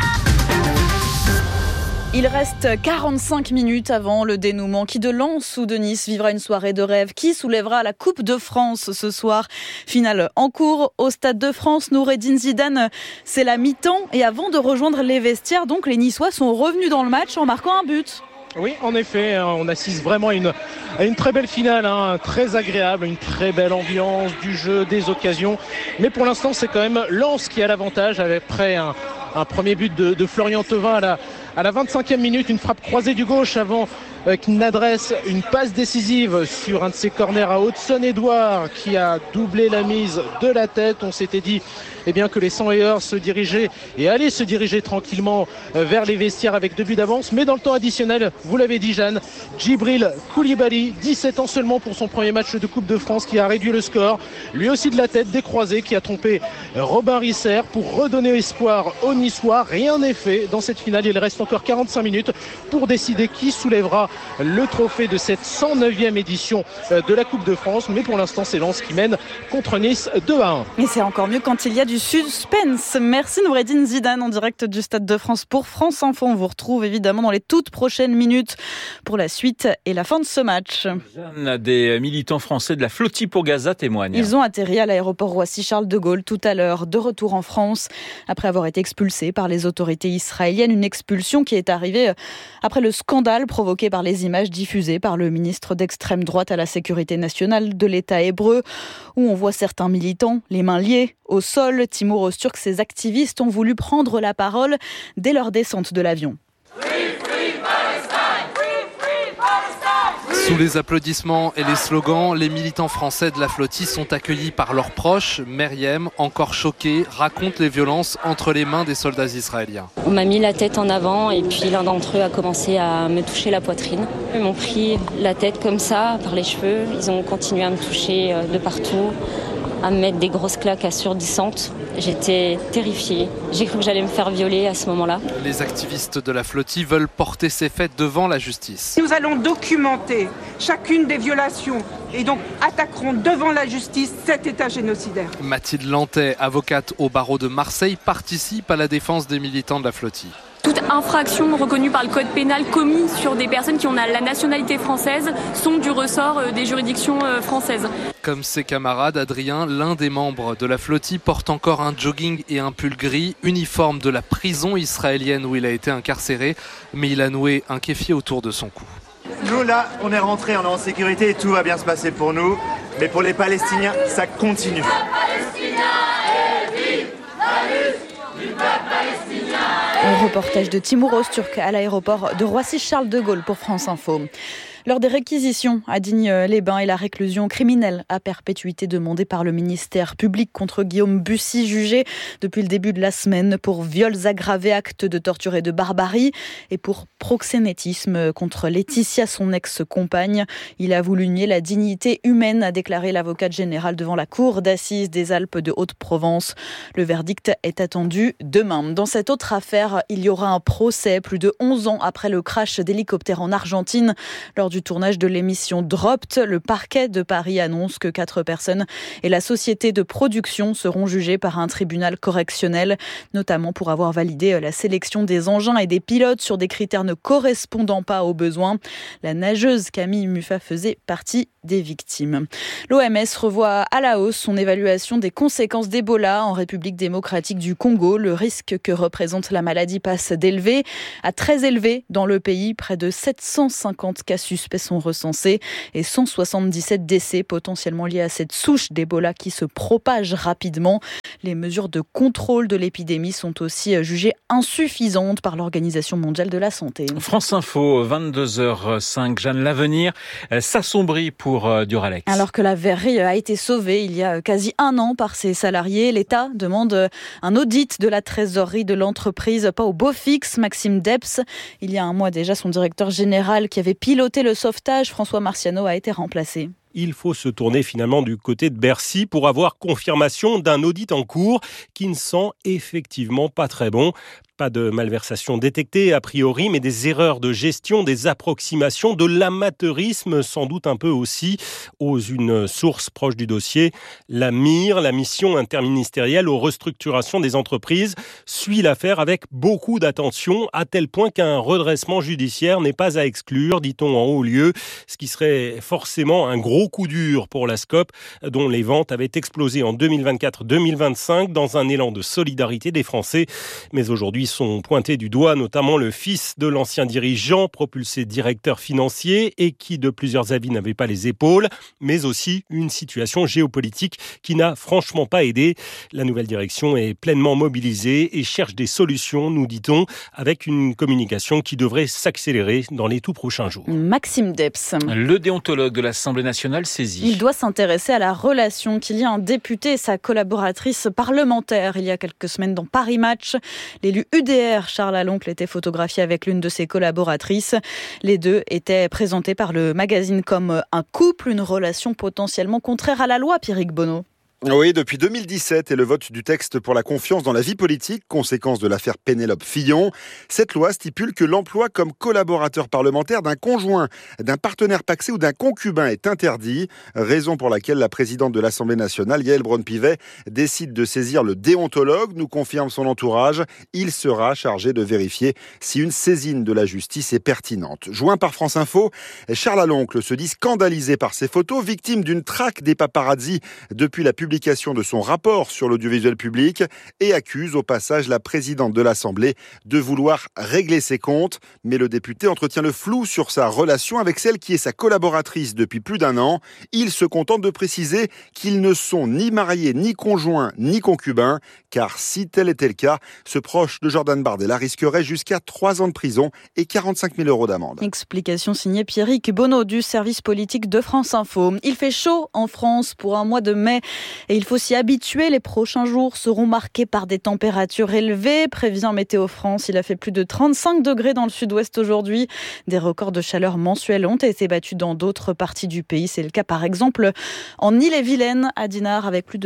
Il reste 45 minutes avant le dénouement. Qui de Lens ou de Nice vivra une soirée de rêve? Qui soulèvera la Coupe de France ce soir? Finale en cours au Stade de France. Noureddine Zidane, c'est la mi-temps. Et avant de rejoindre les vestiaires, donc, les Niçois sont revenus dans le match en marquant un but. Oui, en effet, on assiste vraiment à une très belle finale, très agréable, une très belle ambiance du jeu, des occasions. Mais pour l'instant, c'est quand même Lens qui a l'avantage après un premier but de Florian Thauvin à la 25e minute, une frappe croisée du gauche avant qu'il n'adresse une passe décisive sur un de ses corners à Hudson-Edouard qui a doublé la mise de la tête. On s'était dit que les 100 heures se dirigeaient et allaient se diriger tranquillement vers les vestiaires avec 2 buts d'avance. Mais dans le temps additionnel, vous l'avez dit Jeanne, Djibril Koulibaly, 17 ans seulement pour son premier match de Coupe de France, qui a réduit le score. Lui aussi de la tête, décroisé, qui a trompé Robin Risser pour redonner espoir aux Niçois. Rien n'est fait dans cette finale. Il reste encore 45 minutes pour décider qui soulèvera le trophée de cette 109e édition de la Coupe de France. Mais pour l'instant, c'est Lens qui mène contre Nice 2-1. Et c'est encore mieux quand il y a du suspense. Merci Noureddine Zidane en direct du Stade de France pour France Info. On vous retrouve évidemment dans les toutes prochaines minutes pour la suite et la fin de ce match. Des militants français de la flottille pour Gaza témoignent. Ils ont atterri à l'aéroport Roissy-Charles de Gaulle tout à l'heure, de retour en France, après avoir été expulsés par les autorités israéliennes. Une expulsion qui est arrivée après le scandale provoqué par les images diffusées par le ministre d'extrême droite à la sécurité nationale de l'État hébreu, où on voit certains militants les mains liées au sol. Timur Öztürk, ses activistes ont voulu prendre la parole dès leur descente de l'avion. Sous les applaudissements et les slogans, les militants français de la flottille sont accueillis par leurs proches. Meriem, encore choquée, raconte les violences entre les mains des soldats israéliens. On m'a mis la tête en avant et puis l'un d'entre eux a commencé à me toucher la poitrine. Ils m'ont pris la tête comme ça, par les cheveux. Ils ont continué à me toucher de partout, à me mettre des grosses claques assourdissantes. J'étais terrifiée. J'ai cru que j'allais me faire violer à ce moment-là. Les activistes de la flottille veulent porter ces faits devant la justice. Nous allons documenter chacune des violations et donc attaquerons devant la justice cet État génocidaire. Mathilde Lantais, avocate au barreau de Marseille, participe à la défense des militants de la flottille. Tout toute infraction reconnue par le code pénal commis sur des personnes qui ont la nationalité française sont du ressort des juridictions françaises. Comme ses camarades, Adrien, l'un des membres de la flottille, porte encore un jogging et un pull gris, uniforme de la prison israélienne où il a été incarcéré, mais il a noué un kéfier autour de son cou. Nous là, on est rentrés, on est en sécurité et tout va bien se passer pour nous, mais pour les Palestiniens, ça continue. Un reportage de Timur Öztürk à l'aéroport de Roissy-Charles de Gaulle pour France Info. Lors des réquisitions à Digne-les-Bains et la réclusion criminelle à perpétuité demandée par le ministère public contre Guillaume Bussy, jugé depuis le début de la semaine pour viols aggravés, actes de torture et de barbarie, et pour proxénétisme contre Laetitia, son ex-compagne. Il a voulu nier la dignité humaine, a déclaré l'avocate générale devant la cour d'assises des Alpes de Haute-Provence. Le verdict est attendu demain. Dans cette autre affaire, il y aura un procès plus de 11 ans après le crash d'hélicoptère en Argentine. Lors du tournage de l'émission Dropped, le parquet de Paris annonce que 4 personnes et la société de production seront jugées par un tribunal correctionnel, notamment pour avoir validé la sélection des engins et des pilotes sur des critères ne correspondant pas aux besoins. La nageuse Camille Muffat faisait partie des victimes. L'OMS revoit à la hausse son évaluation des conséquences d'Ebola en République démocratique du Congo. Le risque que représente la maladie passe d'élevé à très élevé dans le pays. Près de 750 cas suspects sont recensés et 177 décès potentiellement liés à cette souche d'Ebola qui se propage rapidement. Les mesures de contrôle de l'épidémie sont aussi jugées insuffisantes par l'Organisation mondiale de la santé. France Info, 22h05. Jeanne, l'avenir s'assombrit pour Duralex. Alors que la verrerie a été sauvée il y a quasi un an par ses salariés, l'État demande un audit de la trésorerie de l'entreprise, pas au beau fixe. Maxime Debs, il y a un mois déjà, son directeur général qui avait piloté le sauvetage, François Marciano, a été remplacé. Il faut se tourner finalement du côté de Bercy pour avoir confirmation d'un audit en cours qui ne sent effectivement pas très bon. Pas de malversation détectée a priori, mais des erreurs de gestion, des approximations, de l'amateurisme sans doute un peu aussi, ose une source proche du dossier. La MIR, la mission interministérielle aux restructurations des entreprises, suit l'affaire avec beaucoup d'attention, à tel point qu'un redressement judiciaire n'est pas à exclure, dit-on en haut lieu, ce qui serait forcément un gros coup dur pour la SCOP, dont les ventes avaient explosé en 2024-2025 dans un élan de solidarité des Français. Mais aujourd'hui, sont pointés du doigt notamment le fils de l'ancien dirigeant, propulsé directeur financier et qui de plusieurs avis n'avait pas les épaules, mais aussi une situation géopolitique qui n'a franchement pas aidé. La nouvelle direction est pleinement mobilisée et cherche des solutions, nous dit-on, avec une communication qui devrait s'accélérer dans les tout prochains jours. Maxime Debs. Le déontologue de l'Assemblée nationale saisi. Il doit s'intéresser à la relation qu'il y a un député et sa collaboratrice parlementaire. Il y a quelques semaines dans Paris Match, l'élu UDR, Charles Aloncle, était photographié avec l'une de ses collaboratrices. Les deux étaient présentés par le magazine comme un couple, une relation potentiellement contraire à la loi, Pierrick Bonneau. Oui, depuis 2017 et le vote du texte pour la confiance dans la vie politique, conséquence de l'affaire Pénélope Fillon, cette loi stipule que l'emploi comme collaborateur parlementaire d'un conjoint, d'un partenaire pacsé ou d'un concubin est interdit, raison pour laquelle la présidente de l'Assemblée nationale, Yaël Braun-Pivet, décide de saisir le déontologue, nous confirme son entourage. Il sera chargé de vérifier si une saisine de la justice est pertinente. Joint par France Info, Charles Aloncle se dit scandalisé par ces photos, victime d'une traque des paparazzis depuis la publication de son rapport sur l'audiovisuel public et accuse au passage la présidente de l'Assemblée de vouloir régler ses comptes. Mais le député entretient le flou sur sa relation avec celle qui est sa collaboratrice depuis plus d'un an. Il se contente de préciser qu'ils ne sont ni mariés, ni conjoints, ni concubins, car si tel était le cas, ce proche de Jordan Bardella risquerait jusqu'à 3 ans de prison et 45 000 € d'amende. Explication signée Pierrick Bonneau du service politique de France Info. Il fait chaud en France pour un mois de mai. Et il faut s'y habituer, les prochains jours seront marqués par des températures élevées, prévient Météo France. Il a fait plus de 35 degrés dans le sud-ouest aujourd'hui. Des records de chaleur mensuels ont été battus dans d'autres parties du pays. C'est le cas par exemple en Ille-et-Vilaine, à Dinard, avec plus de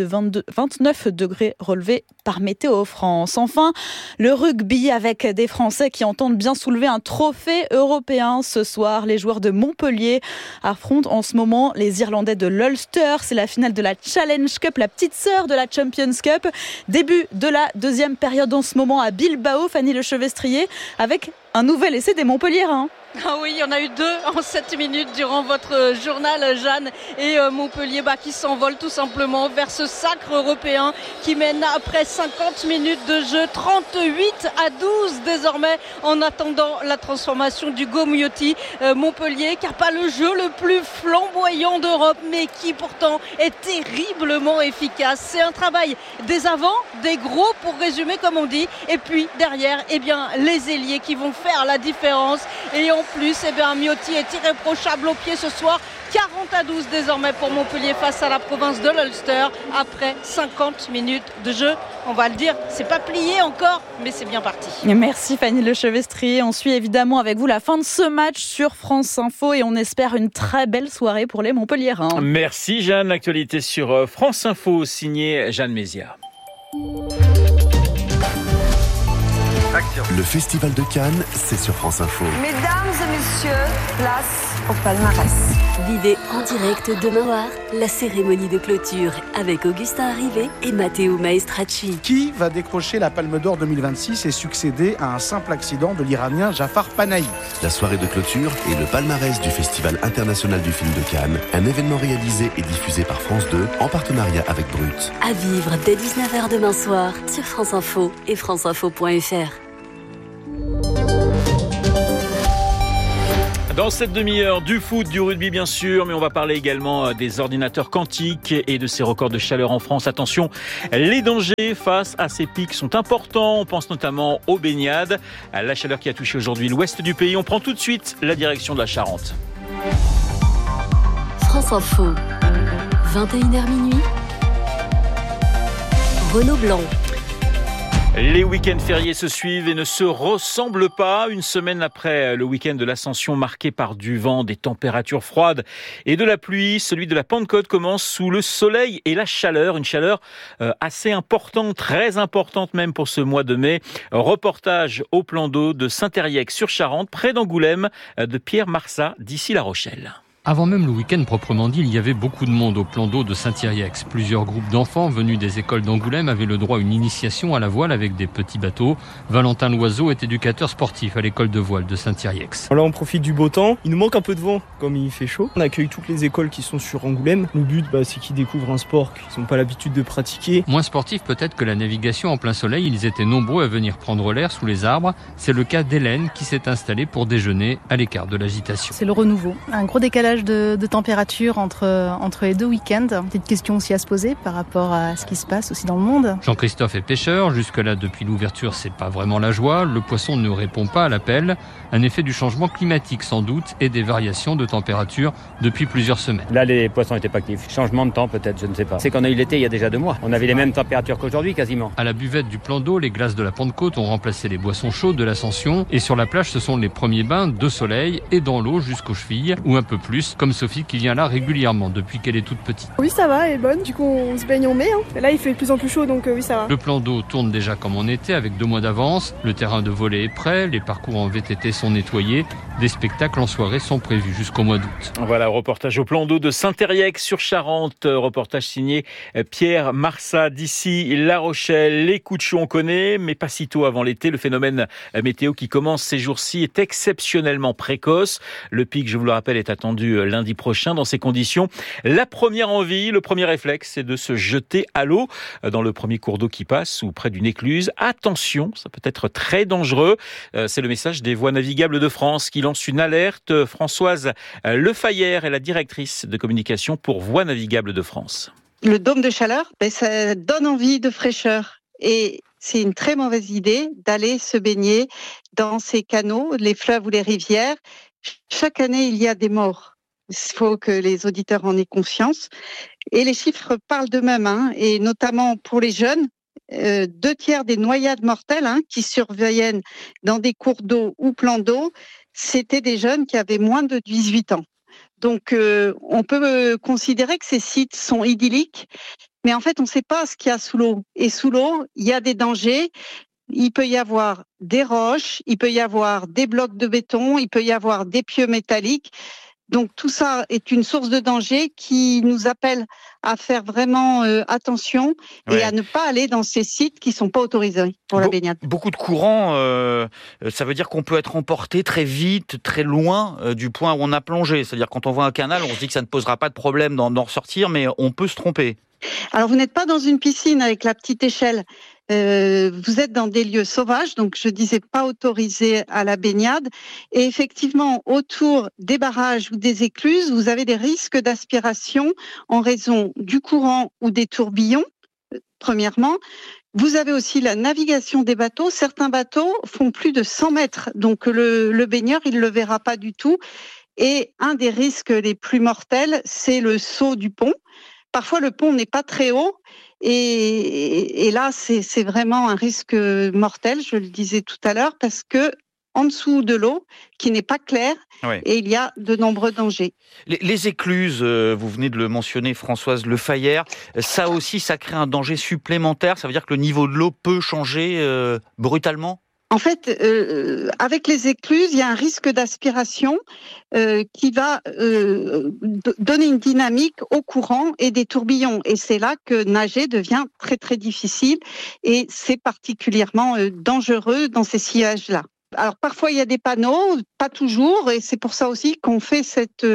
29 degrés relevés par Météo France. Enfin, le rugby avec des Français qui entendent bien soulever un trophée européen. Ce soir, les joueurs de Montpellier affrontent en ce moment les Irlandais de l'Ulster. C'est la finale de la Challenge Cup. Cup, la petite sœur de la Champions Cup. Début de la deuxième période en ce moment à Bilbao, Fanny Lechevestrier, avec un nouvel essai des Montpelliérains. Ah oui, il y en a eu 2 en 7 minutes durant votre journal, Jeanne, et Montpellier qui s'envole tout simplement vers ce sacre européen qui mène après 50 minutes de jeu, 38-12 désormais, en attendant la transformation d'Hugo Miotti. Montpellier qui n'a pas le jeu le plus flamboyant d'Europe, mais qui pourtant est terriblement efficace. C'est un travail des avants, des gros pour résumer comme on dit, et puis derrière, les ailiers qui vont faire la différence. Et en plus, Miotti est irréprochable au pied ce soir. 40-12 désormais pour Montpellier face à la province de l'Ulster après 50 minutes de jeu. On va le dire, c'est pas plié encore, mais c'est bien parti. Merci Fanny Lechevestrier. On suit évidemment avec vous la fin de ce match sur France Info et on espère une très belle soirée pour les Montpelliérains. Merci Jeanne. L'actualité sur France Info, signée Jeanne Mézia. Le Festival de Cannes, c'est sur France Info. Mesdames et messieurs, place au palmarès. Vivez en direct demain soir la cérémonie de clôture avec Augustin Arrivé et Matteo Maestracci. Qui va décrocher la Palme d'Or 2026 et succéder à un simple accident de l'Iranien Jafar Panahi? La soirée de clôture et le palmarès du Festival international du film de Cannes, un événement réalisé et diffusé par France 2 en partenariat avec Brut. À vivre dès 19h demain soir sur France Info et franceinfo.fr. Dans cette demi-heure, du foot, du rugby bien sûr, mais on va parler également des ordinateurs quantiques et de ces records de chaleur en France. Attention, les dangers face à ces pics sont importants. On pense notamment aux baignades, à la chaleur qui a touché aujourd'hui l'ouest du pays. On prend tout de suite la direction de la Charente. France Info, 21h minuit, Renaud Blanc. Les week-ends fériés se suivent et ne se ressemblent pas. Une semaine après le week-end de l'Ascension marqué par du vent, des températures froides et de la pluie, celui de la Pentecôte commence sous le soleil et la chaleur. Une chaleur assez importante, très importante même pour ce mois de mai. Reportage au plan d'eau de Saint-Thériac-sur-Charente, près d'Angoulême, de Pierre Marsat, d'ici La Rochelle. Avant même le week-end proprement dit, il y avait beaucoup de monde au plan d'eau de Saint-Thériac. Plusieurs groupes d'enfants venus des écoles d'Angoulême avaient le droit à une initiation à la voile avec des petits bateaux. Valentin Loiseau est éducateur sportif à l'école de voile de Saint-Thériac. Là, on profite du beau temps. Il nous manque un peu de vent, comme il fait chaud. On accueille toutes les écoles qui sont sur Angoulême. Le but, c'est qu'ils découvrent un sport qu'ils n'ont pas l'habitude de pratiquer. Moins sportif peut-être que la navigation en plein soleil. Ils étaient nombreux à venir prendre l'air sous les arbres. C'est le cas d'Hélène qui s'est installée pour déjeuner à l'écart de l'agitation. C'est le renouveau. Un gros décalage de température entre les deux week-ends. Petite question aussi à se poser par rapport à ce qui se passe aussi dans le monde. Jean-Christophe est pêcheur. Jusque-là, depuis l'ouverture, c'est pas vraiment la joie. Le poisson ne répond pas à l'appel. Un effet du changement climatique sans doute et des variations de température depuis plusieurs semaines. Là, les poissons n'étaient pas actifs. Changement de temps peut-être, je ne sais pas. C'est qu'on a eu l'été il y a déjà 2 mois. On avait les mêmes températures qu'aujourd'hui quasiment. À la buvette du plan d'eau, les glaces de la Pentecôte ont remplacé les boissons chaudes de l'Ascension. Et sur la plage, ce sont les premiers bains de soleil et dans l'eau jusqu'aux chevilles ou un peu plus, comme Sophie qui vient là régulièrement depuis qu'elle est toute petite. Oui, ça va, elle est bonne. Du coup, on se baigne en mai. Là, il fait de plus en plus chaud, donc oui, ça va. Le plan d'eau tourne déjà comme en été avec 2 mois d'avance. Le terrain de volley est prêt, les parcours en VTT sont nettoyés. Des spectacles en soirée sont prévus jusqu'au mois d'août. Voilà, reportage au plan d'eau de Saint-Thériac-sur-Charente. Reportage signé Pierre Marsat d'ici La Rochelle. Les coups de chaud on connaît, mais pas si tôt avant l'été. Le phénomène météo qui commence ces jours-ci est exceptionnellement précoce. Le pic, je vous le rappelle, est attendu lundi prochain. Dans ces conditions, la première envie, le premier réflexe, c'est de se jeter à l'eau dans le premier cours d'eau qui passe ou près d'une écluse. Attention, ça peut être très dangereux. C'est le message des Voies navigables de France qui lance une alerte. Françoise Lefayère est la directrice de communication pour Voies navigables de France. Le dôme de chaleur, ça donne envie de fraîcheur. Et c'est une très mauvaise idée d'aller se baigner dans ces canaux, les fleuves ou les rivières. Chaque année, il y a des morts. Il faut que les auditeurs en aient conscience. Et les chiffres parlent d'eux-mêmes, et notamment pour les jeunes. 2/3 des noyades mortelles qui surviennent dans des cours d'eau ou plans d'eau, c'était des jeunes qui avaient moins de 18 ans. Donc, on peut considérer que ces sites sont idylliques, mais en fait, on ne sait pas ce qu'il y a sous l'eau. Et sous l'eau, il y a des dangers. Il peut y avoir des roches, il peut y avoir des blocs de béton, il peut y avoir des pieux métalliques. Donc tout ça est une source de danger qui nous appelle à faire vraiment attention et à ne pas aller dans ces sites qui ne sont pas autorisés pour la baignade. Beaucoup de courants, ça veut dire qu'on peut être emporté très vite, très loin du point où on a plongé. C'est-à-dire quand on voit un canal, on se dit que ça ne posera pas de problème d'en ressortir, mais on peut se tromper. Alors vous n'êtes pas dans une piscine avec la petite échelle. Vous êtes dans des lieux sauvages, donc je disais pas autorisés à la baignade. Et effectivement, autour des barrages ou des écluses, vous avez des risques d'aspiration en raison du courant ou des tourbillons, premièrement. Vous avez aussi la navigation des bateaux. Certains bateaux font plus de 100 mètres, donc le baigneur, il le verra pas du tout. Et un des risques les plus mortels, c'est le saut du pont. Parfois, le pont n'est pas très haut et là, c'est vraiment un risque mortel, je le disais tout à l'heure, parce que en dessous de l'eau, qui n'est pas claire, et il y a de nombreux dangers. Les écluses, vous venez de le mentionner, Françoise Lefayère, ça aussi, ça crée un danger supplémentaire. Ça veut dire que le niveau de l'eau peut changer brutalement ? En fait, avec les écluses, il y a un risque d'aspiration qui va donner une dynamique au courant et des tourbillons. Et c'est là que nager devient très très difficile et c'est particulièrement dangereux dans ces sillages-là. Alors parfois il y a des panneaux, pas toujours, et c'est pour ça aussi qu'on fait cette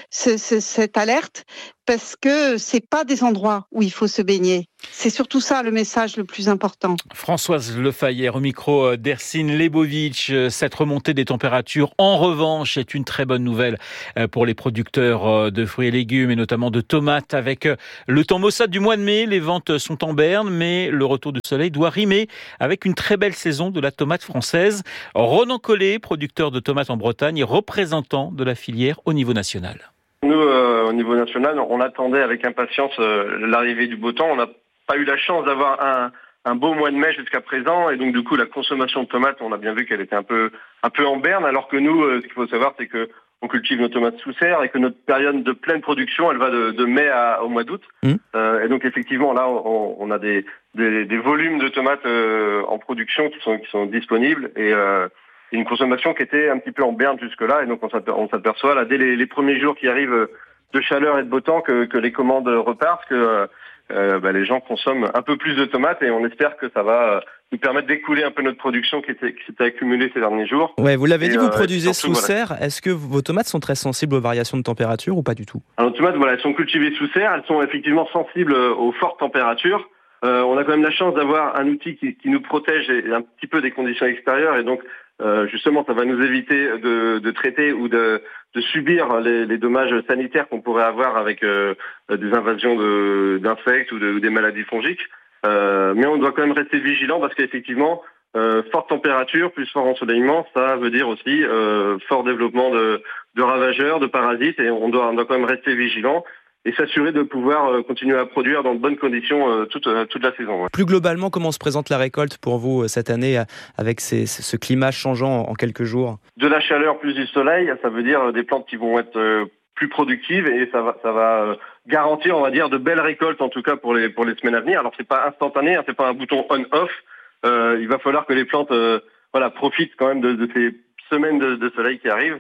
alerte, parce que c'est pas des endroits où il faut se baigner. C'est surtout ça le message le plus important. Françoise Lefayère au micro d'Ercine Lebovitch. Cette remontée des températures, en revanche, est une très bonne nouvelle pour les producteurs de fruits et légumes et notamment de tomates. Avec le temps maussade du mois de mai, les ventes sont en berne, mais le retour du soleil doit rimer avec une très belle saison de la tomate française. Ronan Collet, producteur de tomates en Bretagne et représentant de la filière au niveau national. Nous, au niveau national, on attendait avec impatience l'arrivée du beau temps. On n'a pas eu la chance d'avoir un beau mois de mai jusqu'à présent, et donc du coup la consommation de tomates, on a bien vu qu'elle était un peu en berne, alors que nous, ce qu'il faut savoir, c'est que on cultive nos tomates sous serre et que notre période de pleine production, elle va de mai au mois d'août. Et donc effectivement, là, on a des volumes de tomates en production qui sont disponibles et une consommation qui était un petit peu en berne jusque-là. Et donc on s'aperçoit là dès les premiers jours qui arrivent de chaleur et de beau temps que les commandes repartent, que les gens consomment un peu plus de tomates, et on espère que ça va nous permettre d'écouler un peu notre production qui s'était accumulée ces derniers jours. Ouais, vous l'avez dit, vous produisez sous serre. Est-ce que vos tomates sont très sensibles aux variations de température ou pas du tout ? Alors, nos tomates, elles sont cultivées sous serre, elles sont effectivement sensibles aux fortes températures. On a quand même la chance d'avoir un outil qui nous protège un petit peu des conditions extérieures, et donc justement ça va nous éviter de traiter ou de subir les dommages sanitaires qu'on pourrait avoir avec des invasions d'insectes ou des maladies fongiques. Mais on doit quand même rester vigilant, parce qu'effectivement forte température plus fort ensoleillement, ça veut dire aussi fort développement de ravageurs, de parasites, et on doit quand même rester vigilant et s'assurer de pouvoir continuer à produire dans de bonnes conditions toute la saison. Ouais. Plus globalement, comment se présente la récolte pour vous cette année avec ce climat changeant en quelques jours ? De la chaleur plus du soleil, ça veut dire des plantes qui vont être plus productives, et ça va garantir, on va dire, de belles récoltes, en tout cas pour les semaines à venir. Alors c'est pas instantané, c'est pas un bouton on/off. Il va falloir que les plantes profitent quand même de ces semaines de soleil qui arrivent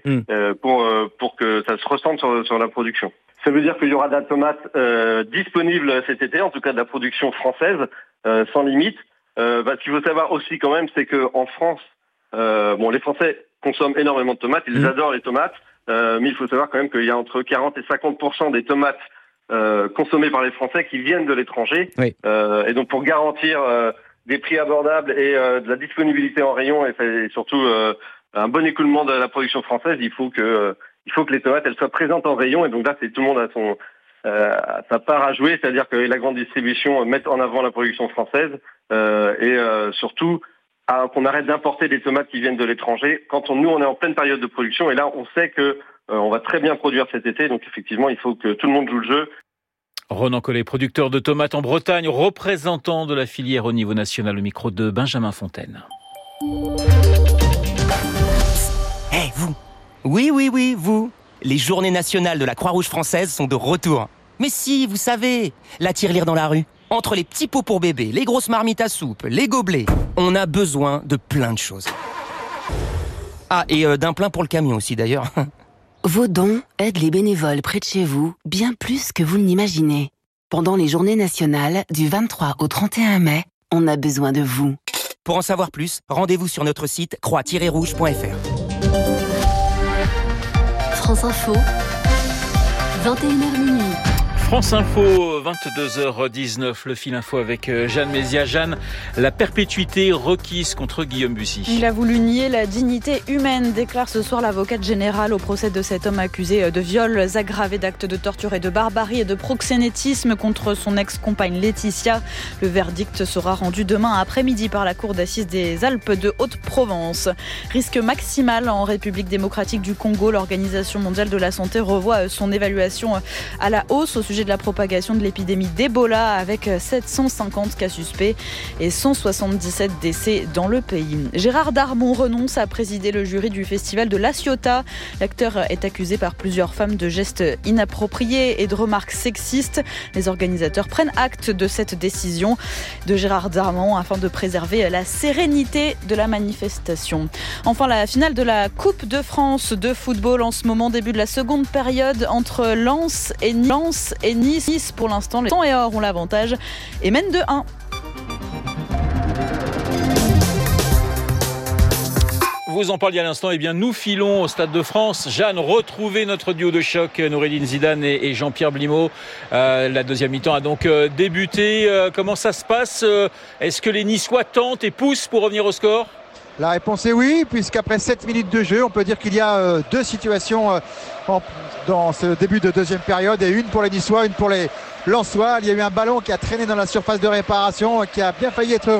pour que ça se ressente sur la production. Ça veut dire qu'il y aura de la tomate disponible cet été, en tout cas de la production française, sans limite. Ce qu'il faut savoir aussi quand même, c'est qu'en France, les Français consomment énormément de tomates, ils adorent les tomates, mais il faut savoir quand même qu'il y a entre 40 et 50% des tomates consommées par les Français qui viennent de l'étranger. Oui. Et donc pour garantir des prix abordables et de la disponibilité en rayon, et surtout un bon écoulement de la production française, il faut que les tomates elles soient présentes en rayon, et donc là tout le monde a sa part à jouer, c'est-à-dire que la grande distribution mette en avant la production française et surtout qu'on arrête d'importer des tomates qui viennent de l'étranger quand nous on est en pleine période de production, et là on sait que on va très bien produire cet été, donc effectivement il faut que tout le monde joue le jeu. Ronan Collet, producteur de tomates en Bretagne, représentant de la filière au niveau national, au micro de Benjamin Fontaine. Vous. Oui, vous. Les journées nationales de la Croix-Rouge française sont de retour. Mais si, vous savez, la tirelire dans la rue. Entre les petits pots pour bébés, les grosses marmites à soupe, les gobelets, on a besoin de plein de choses. Ah, et d'un plein pour le camion aussi d'ailleurs. Vos dons aident les bénévoles près de chez vous bien plus que vous ne l'imaginez. Pendant les journées nationales du 23 au 31 mai, on a besoin de vous. Pour en savoir plus, rendez-vous sur notre site croix-rouge.fr. France Info, 21h minuit. France Info, 22h19, le fil info avec Jeanne Mézia. Jeanne, la perpétuité requise contre Guillaume Bussy. Il a voulu nier la dignité humaine, déclare ce soir l'avocate générale au procès de cet homme accusé de viols aggravés, d'actes de torture et de barbarie et de proxénétisme contre son ex-compagne Laetitia. Le verdict sera rendu demain après-midi par la cour d'assises des Alpes de Haute-Provence. Risque maximal en République démocratique du Congo. L'Organisation mondiale de la santé revoit son évaluation à la hausse au sujet de la propagation de l'épidémie d'Ebola avec 750 cas suspects et 177 décès dans le pays. Gérard Darmon renonce à présider le jury du festival de La Ciotat. L'acteur est accusé par plusieurs femmes de gestes inappropriés et de remarques sexistes. Les organisateurs prennent acte de cette décision de Gérard Darmon afin de préserver la sérénité de la manifestation. Enfin, la finale de la Coupe de France de football en ce moment, début de la seconde période entre Lens et Nice. Pour l'instant, les Temps et Or ont l'avantage et mènent de 1. Vous en parliez à l'instant, eh bien nous filons au Stade de France. Jeanne, retrouvez notre duo de choc, Noureddine Zidane et Jean-Pierre Blimaud. La deuxième mi-temps a donc débuté. Comment ça se passe ? Est-ce que les Niçois tentent et poussent pour revenir au score ? La réponse est oui, puisqu'après 7 minutes de jeu, on peut dire qu'il y a deux situations dans ce début de deuxième période, et une pour les Niçois, une pour les Lensois. Il y a eu un ballon qui a traîné dans la surface de réparation, qui a bien failli être